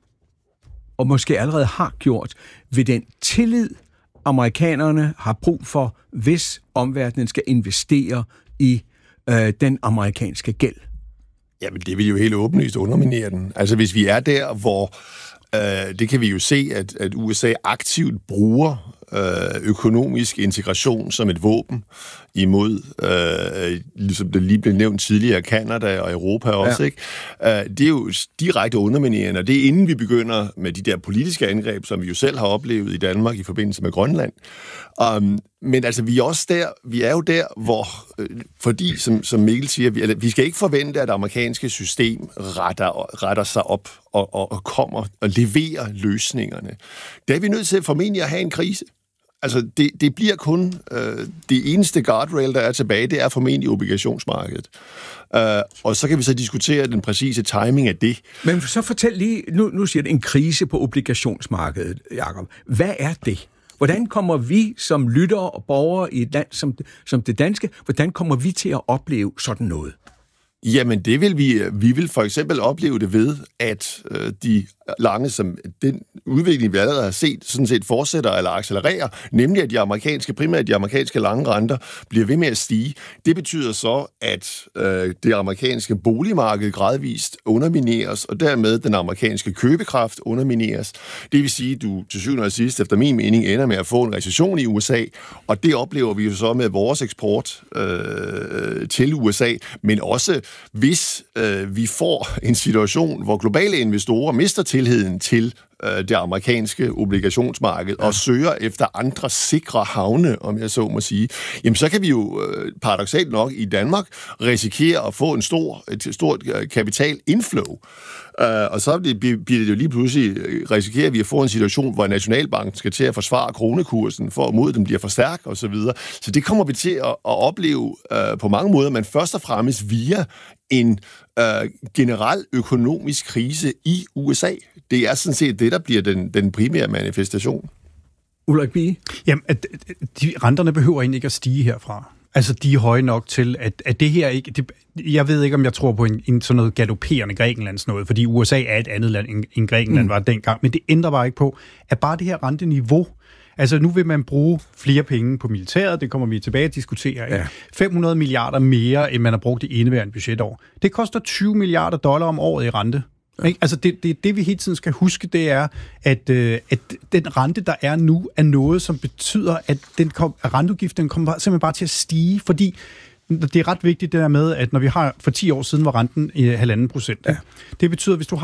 og måske allerede har gjort, ved den tillid, amerikanerne har brug for, hvis omverdenen skal investere i øh, den amerikanske gæld? Jamen, det vil jo helt åbenlyst underminere den. Altså, hvis vi er der, hvor øh, det kan vi jo se, at, at U S A aktivt bruger økonomisk integration som et våben imod, øh, ligesom det lige blev nævnt tidligere, Canada og Europa også, ja. Ikke? Uh, det er jo direkte underminerende, og det er inden vi begynder med de der politiske angreb, som vi jo selv har oplevet i Danmark i forbindelse med Grønland. Um, men altså, vi er også der, vi er jo der, hvor, øh, fordi, som, som Mikkel siger, vi, altså, vi skal ikke forvente, at det amerikanske system retter, retter sig op og, og, og kommer og leverer løsningerne. Der er vi nødt til formentlig at have en krise. Altså, det, det bliver kun øh, det eneste guardrail, der er tilbage, det er formentlig obligationsmarkedet. Uh, og så kan vi så diskutere den præcise timing af det. Men så fortæl lige, nu, nu siger det en krise på obligationsmarkedet, Jakob. Hvad er det? Hvordan kommer vi som lyttere og borgere i et land som, som det danske, hvordan kommer vi til at opleve sådan noget? Jamen, det vil vi, vi vil for eksempel opleve det ved, at øh, de lange, som den udvikling, vi allerede har set, sådan set fortsætter eller accelererer, nemlig at de amerikanske, primært de amerikanske lange renter, bliver ved med at stige. Det betyder så, at øh, det amerikanske boligmarked gradvist undermineres, og dermed den amerikanske købekraft undermineres. Det vil sige, at du til syvende og sidst, efter min mening, ender med at få en recession i U S A, og det oplever vi jo så med vores eksport øh, til U S A, men også hvis øh, vi får en situation, hvor globale investorer mister tilliden til øh, det amerikanske obligationsmarked og søger efter andre sikre havne, om jeg så må sige, jamen så kan vi jo øh, paradoksalt nok i Danmark risikere at få en stor, et stort øh, kapitalinflow. Uh, og så bliver det jo lige pludselig, risikerer vi at få en situation, hvor Nationalbanken skal til at forsvare kronekursen, for mod den bliver for stærk og så videre. Så det kommer vi til at, at opleve uh, på mange måder, men først og fremmest via en uh, generel økonomisk krise i U S A. Det er sådan set det, der bliver den, den primære manifestation. Ulrik Bie? Jamen, at, de renterne behøver egentlig ikke at stige herfra. Altså, de er høje nok til, at, at det her ikke... Det, jeg ved ikke, om jeg tror på en, en sådan noget galopperende Grækenlands noget, fordi U S A er et andet land, end, end Grækenland mm. var dengang, men det ændrer bare ikke på, at bare det her renteniveau, altså nu vil man bruge flere penge på militæret, det kommer vi tilbage at diskutere, ikke? Ja. fem hundrede milliarder mere, end man har brugt i indeværende budgetår. Det koster tyve milliarder dollar om året i rente. Ja. Altså det, det, det, vi hele tiden skal huske, det er, at, øh, at den rente, der er nu, er noget, som betyder, at, den kom, at renteudgiften kommer simpelthen bare til at stige, fordi det er ret vigtigt det der med, at når vi har for ti år siden var renten i halvanden procent. Ja. Det betyder, at hvis du har en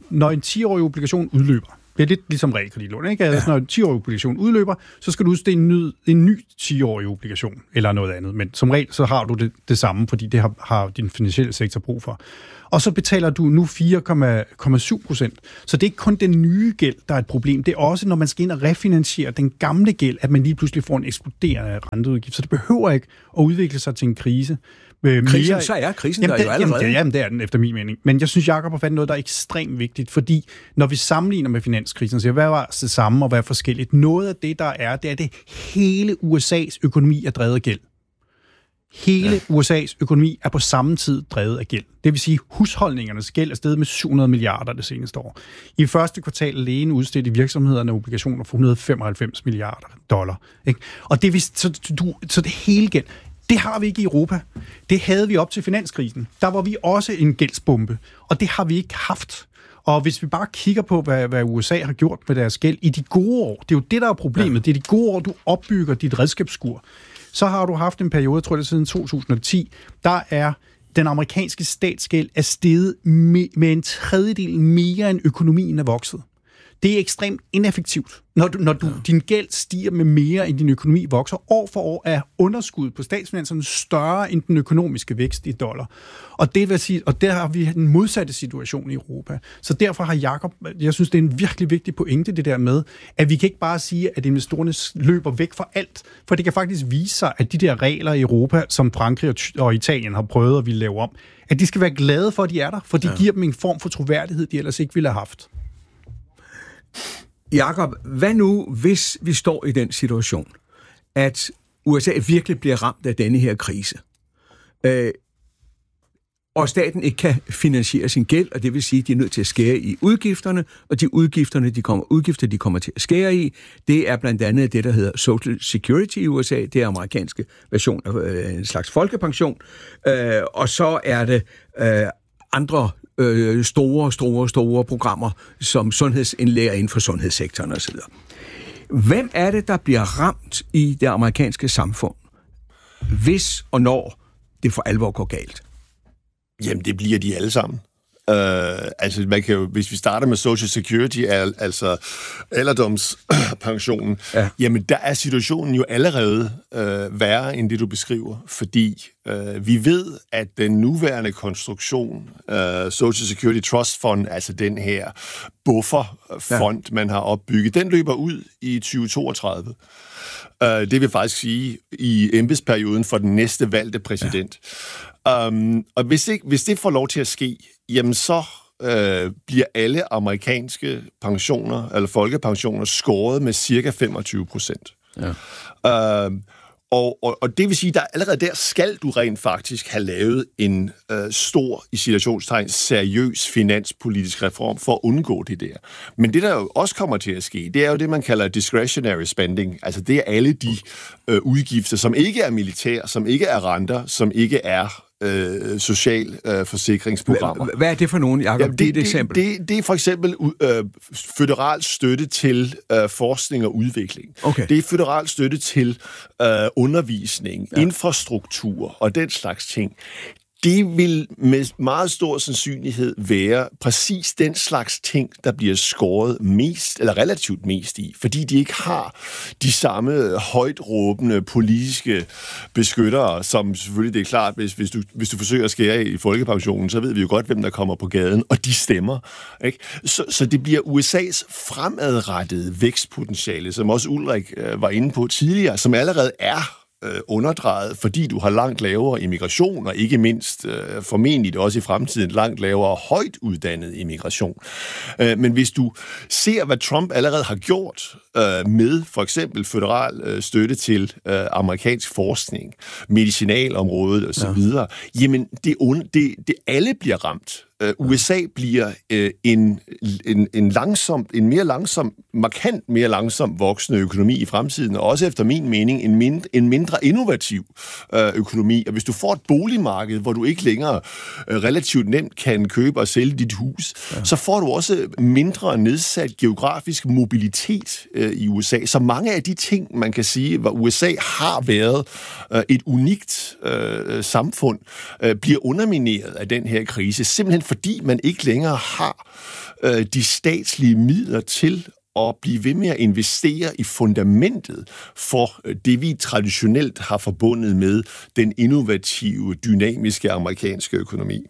når en ti-årig obligation udløber, det er lidt ligesom realkreditlån, ikke? Altså, ja. Når en ti-årig obligation udløber, så skal du udstede en ny, en ny ti-årig obligation, eller noget andet. Men som regel, så har du det, det samme, fordi det har, har din finansielle sektor brug for. Og så betaler du nu fire komma syv procent. Så det er ikke kun den nye gæld, der er et problem. Det er også, når man skal ind og refinansiere den gamle gæld, at man lige pludselig får en eksploderende renteudgift. Så det behøver ikke at udvikle sig til en krise. Krisen, mere, så er krisen jamen, der jo allerede. Jamen, jamen, det er den efter min mening. Men jeg synes, Jacob har fandt noget, der er ekstremt vigtigt, fordi når vi sammenligner med finanskrisen, så siger, hvad var det samme og hvad er forskelligt? Noget af det, der er, det er, det hele U S A's økonomi er drevet af gæld. Hele ja. U S A's økonomi er på samme tid drevet af gæld. Det vil sige, husholdningernes gæld er steget med syv hundrede milliarder det seneste år. I første kvartal alene udstedte virksomhederne obligationer for et hundrede og femoghalvfems milliarder dollar. Ikke? Og det, så, du, så det hele gæld. Det har vi ikke i Europa. Det havde vi op til finanskrisen. Der var vi også en gældsbombe, og det har vi ikke haft. Og hvis vi bare kigger på, hvad, hvad U S A har gjort med deres gæld i de gode år, det er jo det, der er problemet. Ja. Det er de gode år, du opbygger dit redskabsskur. Så har du haft en periode, jeg tror det er siden to tusind og ti, der er den amerikanske statsgæld er steget med, med en tredjedel mere end økonomien er vokset. Det er ekstremt ineffektivt. Når, du, når du, ja. din gæld stiger med mere, end din økonomi vokser, år for år er underskud på statsfinanserne større end den økonomiske vækst i dollar. Og det vil sige, og der har vi den modsatte situation i Europa. Så derfor har Jacob, jeg synes, det er en virkelig vigtig pointe, det der med, at vi kan ikke bare sige, at investorerne løber væk fra alt, for det kan faktisk vise sig, at de der regler i Europa, som Frankrig og Italien har prøvet at ville lave om, at de skal være glade for, at de er der, for de ja. giver dem en form for troværdighed, de ellers ikke ville have haft. Jakob, hvad nu, hvis vi står i den situation, at U S A virkelig bliver ramt af denne her krise, øh, og staten ikke kan finansiere sin gæld, og det vil sige, at de er nødt til at skære i udgifterne, og de udgifterne, de kommer, udgifter, de kommer til at skære i, det er blandt andet det, der hedder Social Security i U S A, det er amerikanske version af øh, en slags folkepension, øh, og så er det øh, andre øh, store, store, store programmer, som sundhedsindlæger inden for sundhedssektoren osv. Hvem er det, der bliver ramt i det amerikanske samfund, hvis og når det for alvor går galt? Jamen, det bliver de alle sammen. Uh, altså, man kan jo, hvis vi starter med Social Security, al, altså alderdomspensionen, ja. Jamen, der er situationen jo allerede uh, værre end det, du beskriver, fordi uh, vi ved, at den nuværende konstruktion, uh, Social Security Trust Fund, altså den her bufferfond, ja. man har opbygget, den løber ud i tyve toogtredive. Uh, det vil faktisk sige i embedsperioden for den næste valgte præsident. Ja. Um, og hvis, ikke, hvis det får lov til at ske, jamen så øh, bliver alle amerikanske pensioner, eller folkepensioner, skåret med cirka femogtyve procent. Ja. Um, og, og, og det vil sige, at allerede der skal du rent faktisk have lavet en øh, stor, i situationstegn, seriøs finanspolitisk reform for at undgå det der. Men det, der jo også kommer til at ske, det er jo det, man kalder discretionary spending. Altså det er alle de øh, udgifter, som ikke er militær, som ikke er renter, som ikke er Øh, social øh, forsikringsprogrammer. Hvad er det for nogen, Jacob? Jamen, det, det, det, eksempel. Det, det er for eksempel øh, føderal støtte til øh, forskning og udvikling. Okay. Det er føderal støtte til øh, undervisning, ja. infrastruktur og den slags ting. Det vil med meget stor sandsynlighed være præcis den slags ting, der bliver skåret mest, eller relativt mest i, fordi de ikke har de samme højtråbende politiske beskyttere, som selvfølgelig, det er klart, hvis, hvis, du, hvis du forsøger at skære i folkepensionen, så ved vi jo godt, hvem der kommer på gaden, og de stemmer. Ikke? Så, så det bliver U S A's fremadrettede vækstpotentiale, som også Ulrik øh, var inde på tidligere, som allerede er underdrejet, fordi du har langt lavere immigration, og ikke mindst øh, formentlig også i fremtiden langt lavere højt uddannet immigration. Øh, men hvis du ser, hvad Trump allerede har gjort øh, med for eksempel føderal øh, støtte til øh, amerikansk forskning, medicinalområdet osv., ja. jamen det, det, det alle bliver ramt. Uh, U S A bliver uh, en, en, en langsom, en mere langsom, markant mere langsom voksende økonomi i fremtiden, og også efter min mening en, mind, en mindre innovativ uh, økonomi. Og hvis du får et boligmarked, hvor du ikke længere uh, relativt nemt kan købe og sælge dit hus, ja. så får du også mindre nedsat geografisk mobilitet uh, i U S A. Så mange af de ting, man kan sige, hvor U S A har været uh, et unikt uh, samfund, uh, bliver undermineret af den her krise, simpelthen fordi man ikke længere har øh, de statslige midler til at blive ved med at investere i fundamentet for det, vi traditionelt har forbundet med den innovative, dynamiske amerikanske økonomi.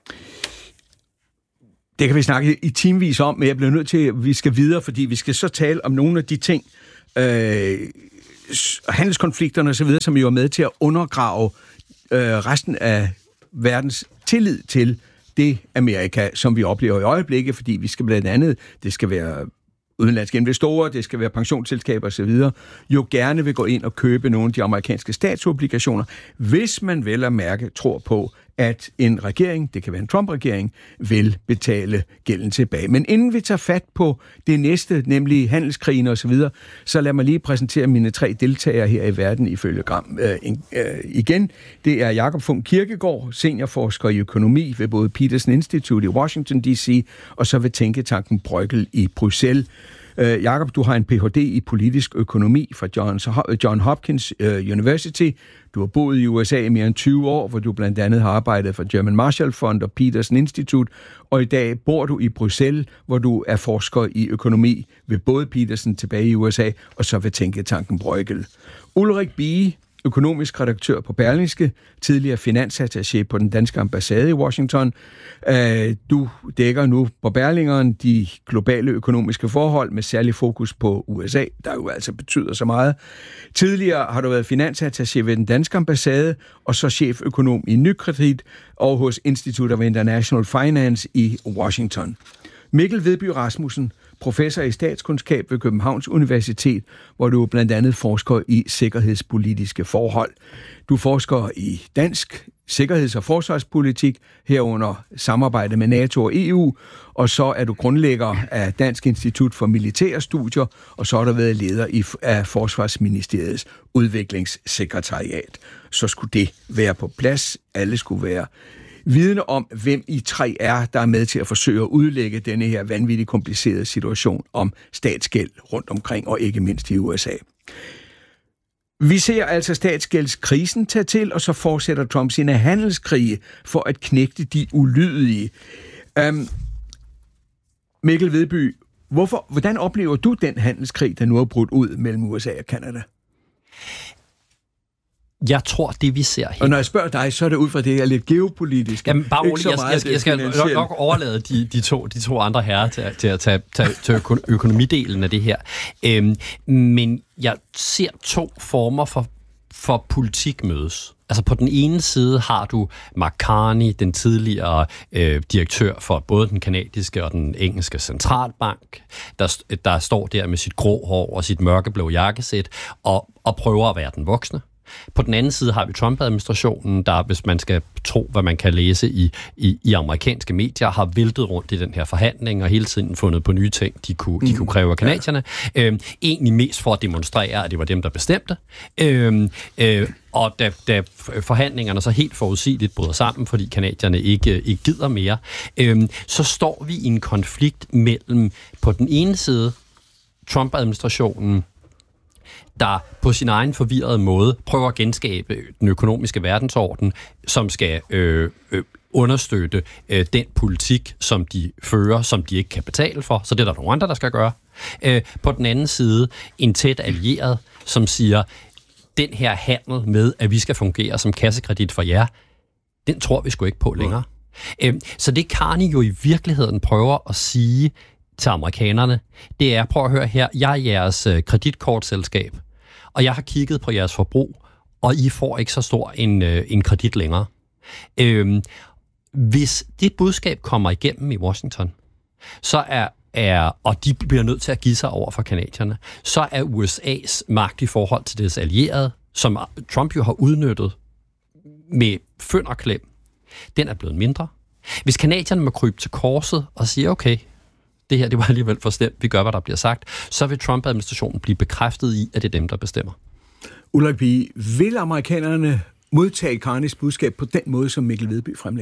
Det kan vi snakke i timevis om, men jeg bliver nødt til, at vi skal videre, fordi vi skal så tale om nogle af de ting, øh, handelskonflikterne osv., som jo er med til at undergrave øh, resten af verdens tillid til det Amerika, som vi oplever i øjeblikket, fordi vi skal blandt andet, det skal være udenlandske investorer, det skal være pensionsselskaber osv., jo gerne vil gå ind og købe nogle af de amerikanske statsobligationer, hvis man vel at mærke tror på, at en regering, det kan være en Trump-regering, vil betale gælden tilbage. Men inden vi tager fat på det næste, nemlig handelskrigen osv., så, så lad mig lige præsentere mine tre deltagere her i verden ifølge Gram øh, øh, igen. Det er Jakob Funk Kirkegaard, seniorforsker i økonomi ved både Peterson Institute i Washington D C og så ved Tænketanken Bruegel i Bruxelles. Uh, Jakob, du har en P H D i politisk økonomi fra Johns, John Hopkins uh, University. Du har boet i U S A i mere end tyve år, hvor du blandt andet har arbejdet for German Marshall Fund og Peterson Institute, og i dag bor du i Bruxelles, hvor du er forsker i økonomi ved både Peterson tilbage i U S A, og så ved Tænketanken Bruegel. Ulrik Bie, økonomisk redaktør på Berlingske, tidligere finansattaché på den danske ambassade i Washington. Du dækker nu på Berlingeren de globale økonomiske forhold med særlig fokus på U S A, der jo altså betyder så meget. Tidligere har du været finansattaché ved den danske ambassade, og så cheføkonom i Nykredit og hos Institute of International Finance i Washington. Mikkel Vedby Rasmussen, professor i statskundskab ved Københavns Universitet, hvor du blandt andet forsker i sikkerhedspolitiske forhold. Du forsker i dansk sikkerheds- og forsvarspolitik, herunder samarbejde med NATO og E U, og så er du grundlægger af Dansk Institut for Militære Studier, og så er du været leder i, af Forsvarsministeriets udviklingssekretariat. Så skulle det være på plads. Alle skulle være vidne om, hvem I tre er, der er med til at forsøge at udlægge denne her vanvittigt komplicerede situation om statsgæld rundt omkring, og ikke mindst i U S A. Vi ser altså statsgældskrisen tage til, og så fortsætter Trump sine handelskrige for at knægte de ulydige. Um, Mikkel Vedby, hvorfor, hvordan oplever du den handelskrig, der nu er brudt ud mellem U S A og Canada? Jeg tror, det vi ser her... Og når jeg spørger dig, så er det ud fra det her lidt geopolitisk. Jamen, bare roligt. Jeg, jeg, jeg, jeg skal nok, nok overlade de, de, to, de to andre herrer til, til at tage, tage, tage økonomidelen af det her. Øhm, men jeg ser to former for, for politik mødes. Altså på den ene side har du Mark Carney, den tidligere øh, direktør for både den kanadiske og den engelske centralbank, der, der står der med sit grå hår og sit mørkeblå jakkesæt og, og prøver at være den voksne. På den anden side har vi Trump-administrationen, der, hvis man skal tro, hvad man kan læse i, i, i amerikanske medier, har væltet rundt i den her forhandling og hele tiden fundet på nye ting, de kunne, de kunne kræve af kanadierne. Ja. Øhm, egentlig mest for at demonstrere, at det var dem, der bestemte. Øhm, øh, og da, da forhandlingerne så helt forudsigeligt bryder sammen, fordi kanadierne ikke, ikke gider mere, øhm, så står vi i en konflikt mellem på den ene side Trump-administrationen, der på sin egen forvirrede måde prøver at genskabe den økonomiske verdensorden, som skal øh, øh, understøtte øh, den politik, som de fører, som de ikke kan betale for. Så det er der nogle andre, der skal gøre. Øh, på den anden side en tæt allieret, som siger, den her handel med, at vi skal fungere som kassekredit for jer, den tror vi sgu ikke på længere. Øh, så det Carney jo i virkeligheden prøver at sige til amerikanerne, det er, prøv at høre her, jeg er jeres øh, kreditkortselskab, og jeg har kigget på jeres forbrug, og I får ikke så stor en, øh, en kredit længere. Øhm, hvis det budskab kommer igennem i Washington, så er, er, og de bliver nødt til at give sig over for kanadierne, så er U S A's magt i forhold til deres allierede, som Trump jo har udnyttet med fynd og klem, den er blevet mindre. Hvis kanadierne må krybe til korset og sige, okay, det her, det var alligevel for slemt, vi gør, hvad der bliver sagt, så vil Trump-administrationen blive bekræftet i, at det er dem, der bestemmer. Ulrik Bie, vil amerikanerne modtage Carneys budskab på den måde, som Mikkel Vedby fremlægger det?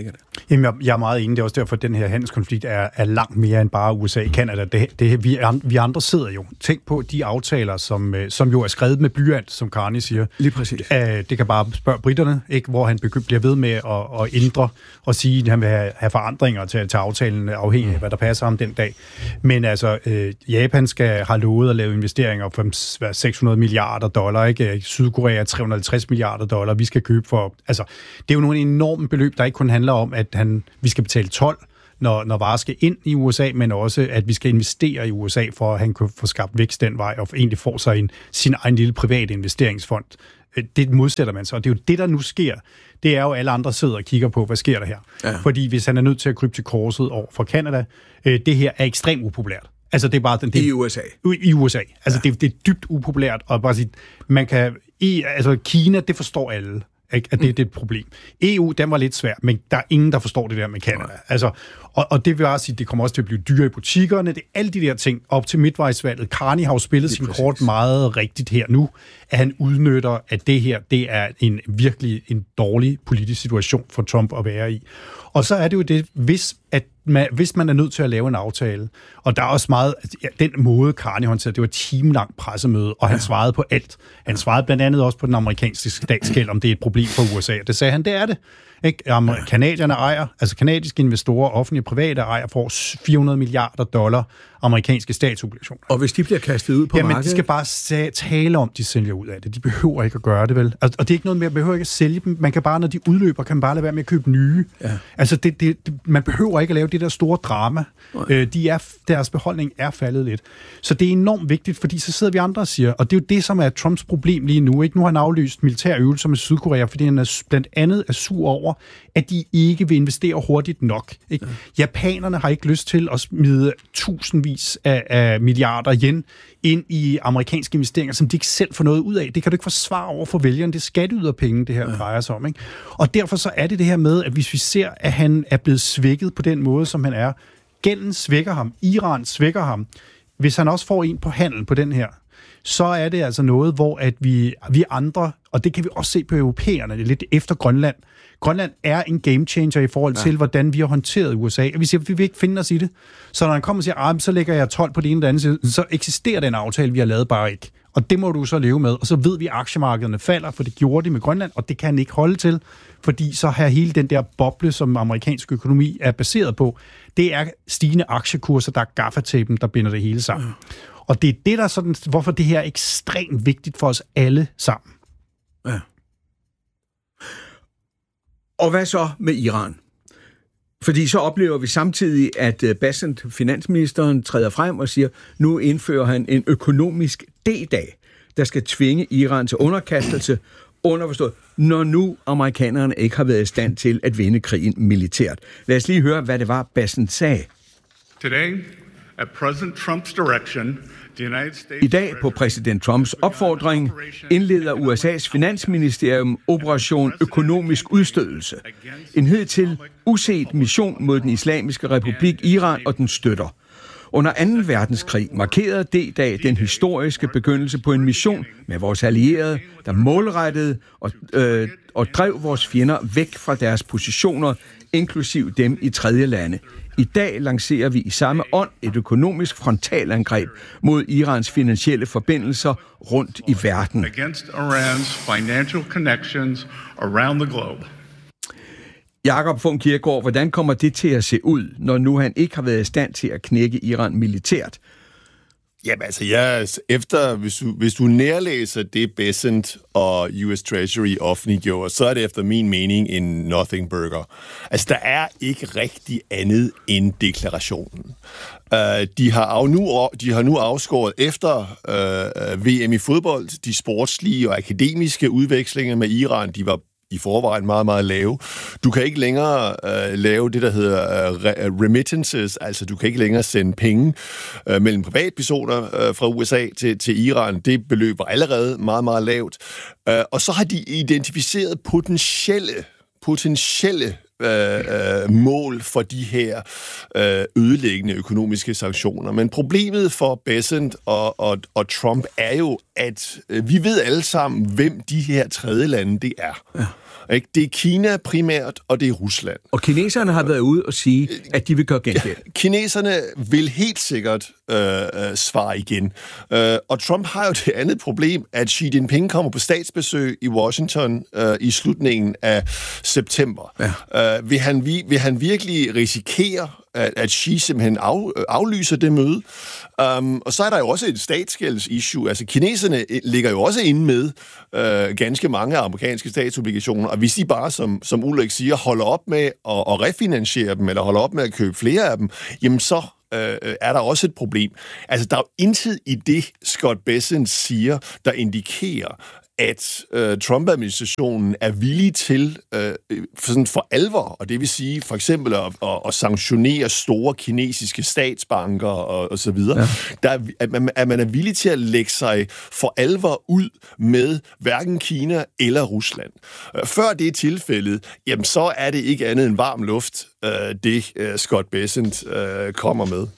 Jamen, jeg, jeg er meget enig. Det er også derfor, at den her handelskonflikt er, er langt mere end bare U S A og Canada. Det, det, vi, vi andre sidder jo. Tænk på de aftaler, som, som jo er skrevet med blyant, som Carney siger. Lige præcis. Æh, det kan bare spørge britterne, ikke, hvor han bliver ved med at, at ændre og sige, at han vil have, have forandringer til, til aftalen, afhængig af, hvad der passer ham den dag. Men altså, øh, Japan skal have lovet at lave investeringer for seks hundrede milliarder dollar, ikke? Sydkorea tre hundrede og halvtreds milliarder dollar, vi skal købe for. Altså, det er jo nogle enorme beløb, der ikke kun handler om, at han, vi skal betale told, når, når varer skal ind i U S A, men også, at vi skal investere i U S A, for at han kan få skabt vækst den vej, og egentlig får sig en, sin egen lille private investeringsfond. Det modsætter man så, og det er jo det, der nu sker. Det er jo, alle andre sidder og kigger på, hvad sker der her. Ja. Fordi hvis han er nødt til at krybe til korset over for Canada, øh, det her er ekstremt upopulært. Altså, det er bare den, det, I U S A. I U S A. Altså, ja. det, det er dybt upopulært, og bare sige, man kan, i, altså, Kina, det forstår alle, ikke? At det, mm. det er et problem. E U, den var lidt svær, men der er ingen, der forstår det der med Canada. Altså, og, og det vil også sige, det kommer også til at blive dyre i butikkerne, det er alle de der ting op til midtvejsvalget. Carney har jo spillet sin kort meget rigtigt her nu, at han udnytter, at det her, det er en virkelig en dårlig politisk situation for Trump at være i. Og så er det jo det, hvis, at man, hvis man er nødt til at lave en aftale, og der er også meget, ja, den måde Carney håndterede, det var et timelangt pressemøde, og han svarede på alt. Han svarede blandt andet også på den amerikanske statsgæld, om det er et problem for U S A. Det sagde han, det er det. Ikke? Kanadierne ejer, altså kanadiske investorer, offentlige private ejer, får fire hundrede milliarder dollar amerikanske statsobligationer. Og hvis de bliver kastet ud på Jamen, markedet? de skal bare tale om, de sælger ud af det. De behøver ikke at gøre det, vel? Og det er ikke noget med, at behøver ikke at sælge dem. Man kan bare, når de udløber, kan man bare lade være med at købe nye. Ja. Altså, det, det, man behøver ikke at lave det der store drama. Øh, de er, deres beholdning er faldet lidt. Så det er enormt vigtigt, fordi så sidder vi andre og siger, og det er jo det, som er Trumps problem lige nu. Ikke? Nu har han aflyst militære øvelser med Sydkorea, fordi han er blandt andet er sur over, at de ikke vil investere hurtigt nok. Ikke? Ja. Japanerne har ikke lyst til at smide tusindvis af, af milliarder yen ind i amerikanske investeringer, som de ikke selv får noget ud af. Det kan du ikke forsvare over for vælgerne. Det er skatteyderpenge, det her ja. drejer sig om. Ikke? Og derfor så er det det her med, at hvis vi ser, at han er blevet svækket på den måde, som han er, gælden svækker ham, Iran svækker ham, hvis han også får en på handel på den her, så er det altså noget, hvor at vi, vi andre, og det kan vi også se på europæerne, det er lidt efter Grønland. Grønland er en game changer i forhold til, ja. hvordan vi har håndteret U S A. Vi siger, at vi vil ikke finde os i det. Så når han kommer og siger, ah, så lægger jeg told på det ene eller andet side, så eksisterer den aftale, vi har lavet, bare ikke. Og det må du så leve med. Og så ved vi, at aktiemarkederne falder, for det gjorde de med Grønland, og det kan han ikke holde til, fordi så har hele den der boble, som amerikansk økonomi er baseret på, det er stigende aktiekurser, der er gaffatapen, der binder det hele sammen. Ja. Og det er det, der sådan, hvorfor det her er ekstremt vigtigt for os alle sammen. Ja. Og hvad så med Iran? Fordi så oplever vi samtidig, at Bassent, finansministeren, træder frem og siger, nu indfører han en økonomisk D-dag, der skal tvinge Iran til underkastelse, underforstået, når nu amerikanerne ikke har været i stand til at vinde krigen militært. Lad os lige høre, hvad det var, Bassent sagde. Today, at President Trump's direction, I dag på præsident Trumps opfordring indleder U S A's finansministerium Operation Økonomisk Udstødelse. En hidtil uset mission mod den islamiske republik Iran og den støtter. Under anden verdenskrig markerede D-dag den historiske begyndelse på en mission med vores allierede, der målrettede og, øh, og drev vores fjender væk fra deres positioner, inklusiv dem i tredje lande. I dag lancerer vi i samme ånd et økonomisk frontalangreb mod Irans finansielle forbindelser rundt i verden. Against Iran's financial connections around the globe. Jakob von Kierkegaard, hvordan kommer det til at se ud, når nu han ikke har været i stand til at knække Iran militært? Jamen altså, jeg, efter, hvis du, hvis du nærlæser det Bassent og U S Treasury offentliggjorde, så er det efter min mening en nothing burger. Altså, der er ikke rigtig andet end deklarationen. Uh, de, har af nu, de har nu afskåret efter uh, V M i fodbold, de sportslige og akademiske udvekslinger med Iran, de var i forvejen meget, meget lave. Du kan ikke længere uh, lave det, der hedder uh, remittances, altså du kan ikke længere sende penge uh, mellem privatpersoner uh, fra U S A til, til Iran. Det beløb var allerede meget, meget lavt. Uh, og så har de identificeret potentielle, potentielle Øh, øh, mål for de her øh, ødelæggende økonomiske sanktioner. Men problemet for Bassent og, og, og Trump er jo, at øh, vi ved alle sammen, hvem de her tredje lande det er. Ja. Ikke? Det er Kina primært, og det er Rusland. Og kineserne har været ude og sige, at de vil gøre gengæld. Ja, kineserne vil helt sikkert øh, øh, svare igen. Øh, og Trump har jo det andet problem, at Xi Jinping kommer på statsbesøg i Washington øh, i slutningen af september. Ja. Øh, vil, han, vil han virkelig risikere, at, at Xi simpelthen af, aflyser det møde? Um, og så er der jo også et statsgælds-issue. Altså, kineserne ligger jo også inde med øh, ganske mange amerikanske statsobligationer, og hvis de bare, som, som Ulrik siger, holder op med at, at refinansiere dem, eller holder op med at købe flere af dem, jamen så øh, er der også et problem. Altså, der er jo intet i det, Scott Bessent siger, der indikerer, at øh, Trump-administrationen er villig til øh, for, sådan for alvor, og det vil sige for eksempel at, at, at sanktionere store kinesiske statsbanker og, og så videre, ja. Der er, at, man, at man er villig til at lægge sig for alvor ud med hverken Kina eller Rusland. Før det er tilfældet, jamen så er det ikke andet end varm luft, øh, det øh, Scott Bessent øh, kommer med.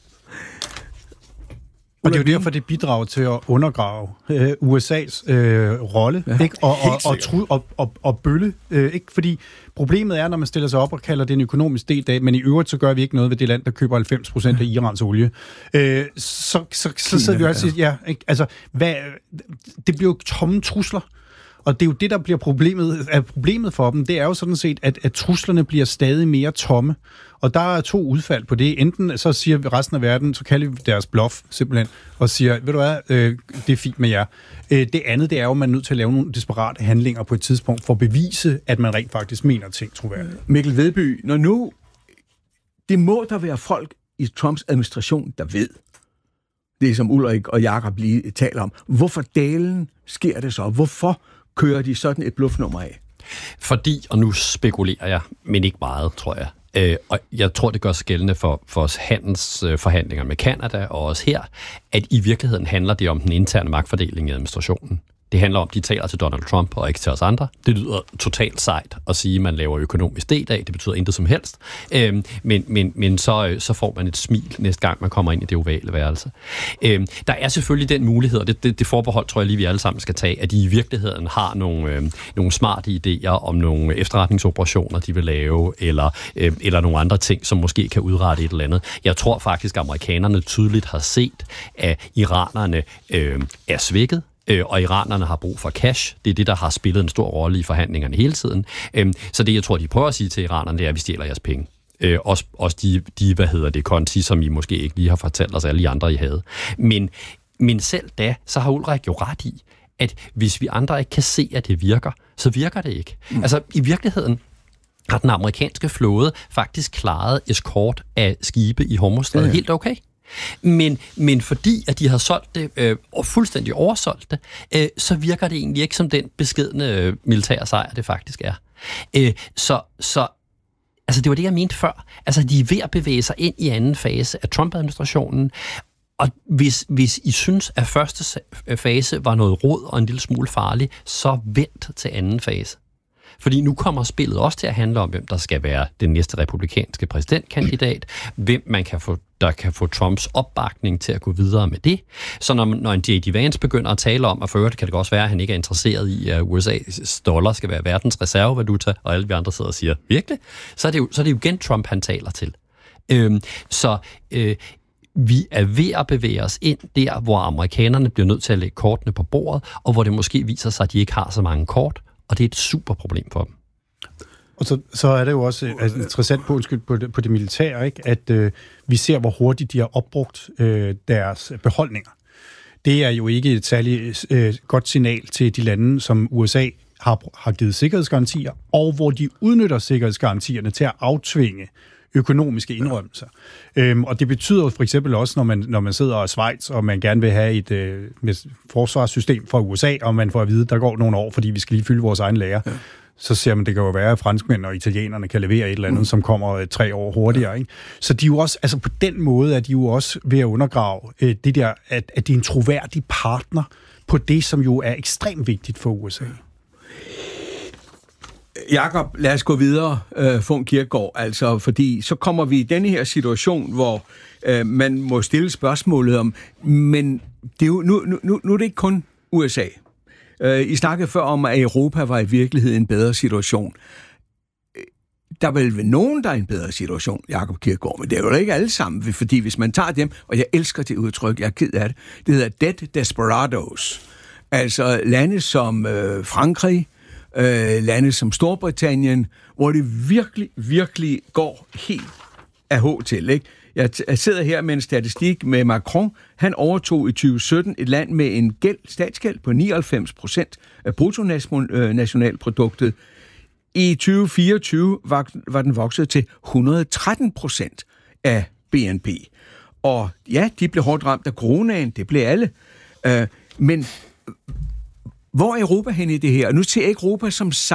Og det er jo derfor, det bidrager til at undergrave øh, U S A's øh, rolle, ja, ikke? Og, og, og, tru, og, og, og bølle. Øh, ikke? Fordi problemet er, når man stiller sig op og kalder det en økonomisk del af, men i øvrigt så gør vi ikke noget ved det land, der køber halvfems procent af Irans olie. Øh, så så, så sidder vi jo altid, ja, ikke? Altså, hvad, det bliver jo tomme trusler. Og det er jo det, der bliver problemet, er problemet for dem. Det er jo sådan set, at, at truslerne bliver stadig mere tomme. Og der er to udfald på det. Enten så siger resten af verden, så kalder vi deres bluff simpelthen, og siger, ved du hvad, øh, det er fint med jer. Øh, det andet, det er jo, at man er nødt til at lave nogle desperate handlinger på et tidspunkt, for at bevise, at man rent faktisk mener ting troværdigt. Mikkel Vedby, når nu, det må der være folk i Trumps administration, der ved, det som Ulrik og Jakob lige taler om. Hvorfor dalen sker det så? Hvorfor kører de sådan et bluffnummer af? Fordi, og nu spekulerer jeg, men ikke meget, tror jeg. Øh, og jeg tror, det gør sig gældende for, for handelsforhandlinger med Canada og også her, at i virkeligheden handler det om den interne magtfordeling i administrationen. Det handler om, at de taler til Donald Trump og ikke til os andre. Det lyder totalt sejt at sige, at man laver økonomisk del af. Det betyder intet som helst. Øhm, men men, men så, så får man et smil næste gang, man kommer ind i det ovale værelse. Øhm, der er selvfølgelig den mulighed, og det, det, det forbehold tror jeg lige, vi alle sammen skal tage, at de i virkeligheden har nogle, øh, nogle smarte idéer om nogle efterretningsoperationer, de vil lave, eller, øh, eller nogle andre ting, som måske kan udrette et eller andet. Jeg tror faktisk, at amerikanerne tydeligt har set, at iranerne øh, er svækket, og iranerne har brug for cash. Det er det, der har spillet en stor rolle i forhandlingerne hele tiden. Så det, jeg tror, de prøver at sige til iranerne, det er, at vi stjæler jeres penge. Også, også de, de, hvad hedder det, konti, som I måske ikke lige har fortalt os alle de andre, I havde. Men, men selv da, så har Ulrik jo ret i, at hvis vi andre ikke kan se, at det virker, så virker det ikke. Mm. Altså, i virkeligheden har den amerikanske flåde faktisk klaret eskort af skibe i Hormuzstrædet ja, ja. helt okay. Men, men fordi, at de har solgt det, øh, og fuldstændig oversolgt det, øh, så virker det egentlig ikke som den beskedne øh, militære sejr, det faktisk er. Øh, så, så, altså det var det, jeg mente før. Altså, de er ved at bevæge sig ind i anden fase af Trump-administrationen, og hvis, hvis I synes, at første fase var noget rod og en lille smule farlig, så vent til anden fase. Fordi nu kommer spillet også til at handle om, hvem der skal være den næste republikanske præsidentkandidat, hvem man kan få, der kan få Trumps opbakning til at gå videre med det. Så når, når en J D Vance begynder at tale om, at for øvrigt kan det også være, at han ikke er interesseret i, at U S A's dollar skal være verdens reservevaluta, og alle vi andre sidder og siger, virkelig? Så er det jo, så er det jo igen Trump, han taler til. Øhm, så... Øh, Vi er ved at bevæge os ind der, hvor amerikanerne bliver nødt til at lægge kortene på bordet, og hvor det måske viser sig, at de ikke har så mange kort, og det er et super problem for dem. Og så, så er det jo også altså, interessant på, undskyld, på, det, på det militære, ikke? At øh, vi ser, hvor hurtigt de har opbrugt øh, deres beholdninger. Det er jo ikke et særligt øh, godt signal til de lande, som U S A har, har givet sikkerhedsgarantier, og hvor de udnytter sikkerhedsgarantierne til at aftvinge økonomiske indrømmelser. Øhm, og det betyder jo for eksempel også, når man, når man sidder i Schweiz, og man gerne vil have et øh, forsvarssystem fra U S A, og man får at vide, at der går nogle år, fordi vi skal lige fylde vores egen lager, ja. Så ser man, det kan jo være, at franskmænd og italienerne kan levere et eller andet, mm. som kommer øh, tre år hurtigere. Ikke? Så de er jo også, altså på den måde er de jo også ved at undergrave øh, det der, at, at de er en troværdig partner på det, som jo er ekstremt vigtigt for U S A. Jakob, lad os gå videre, øh, Fung Kierkegaard, altså, fordi så kommer vi i denne her situation, hvor øh, man må stille spørgsmålet om, men det er jo, nu, nu, nu er det ikke kun U S A. Øh, I snakkede før om, at Europa var i virkeligheden en bedre situation. Der er vel nogen, der er i en bedre situation, Jakob Kierkegaard, men det er jo ikke alle sammen, fordi hvis man tager dem, og jeg elsker det udtryk, jeg er ked af det, det hedder dead desperados. Altså lande som øh, Frankrig, øh, lande som Storbritannien, hvor det virkelig, virkelig går helt af H til, ikke? Jeg, t- jeg sidder her med en statistik med Macron. Han overtog i tyve sytten et land med en gæld, statsgæld på nioghalvfems procent af bruttonationalproduktet. I tyve fireogtyve var, var den vokset til et hundrede og tretten procent af B N P. Og ja, de blev hårdt ramt af coronaen, det blev alle. Uh, men hvor er Europa hen i det her? Nu ser jeg ikke Europa som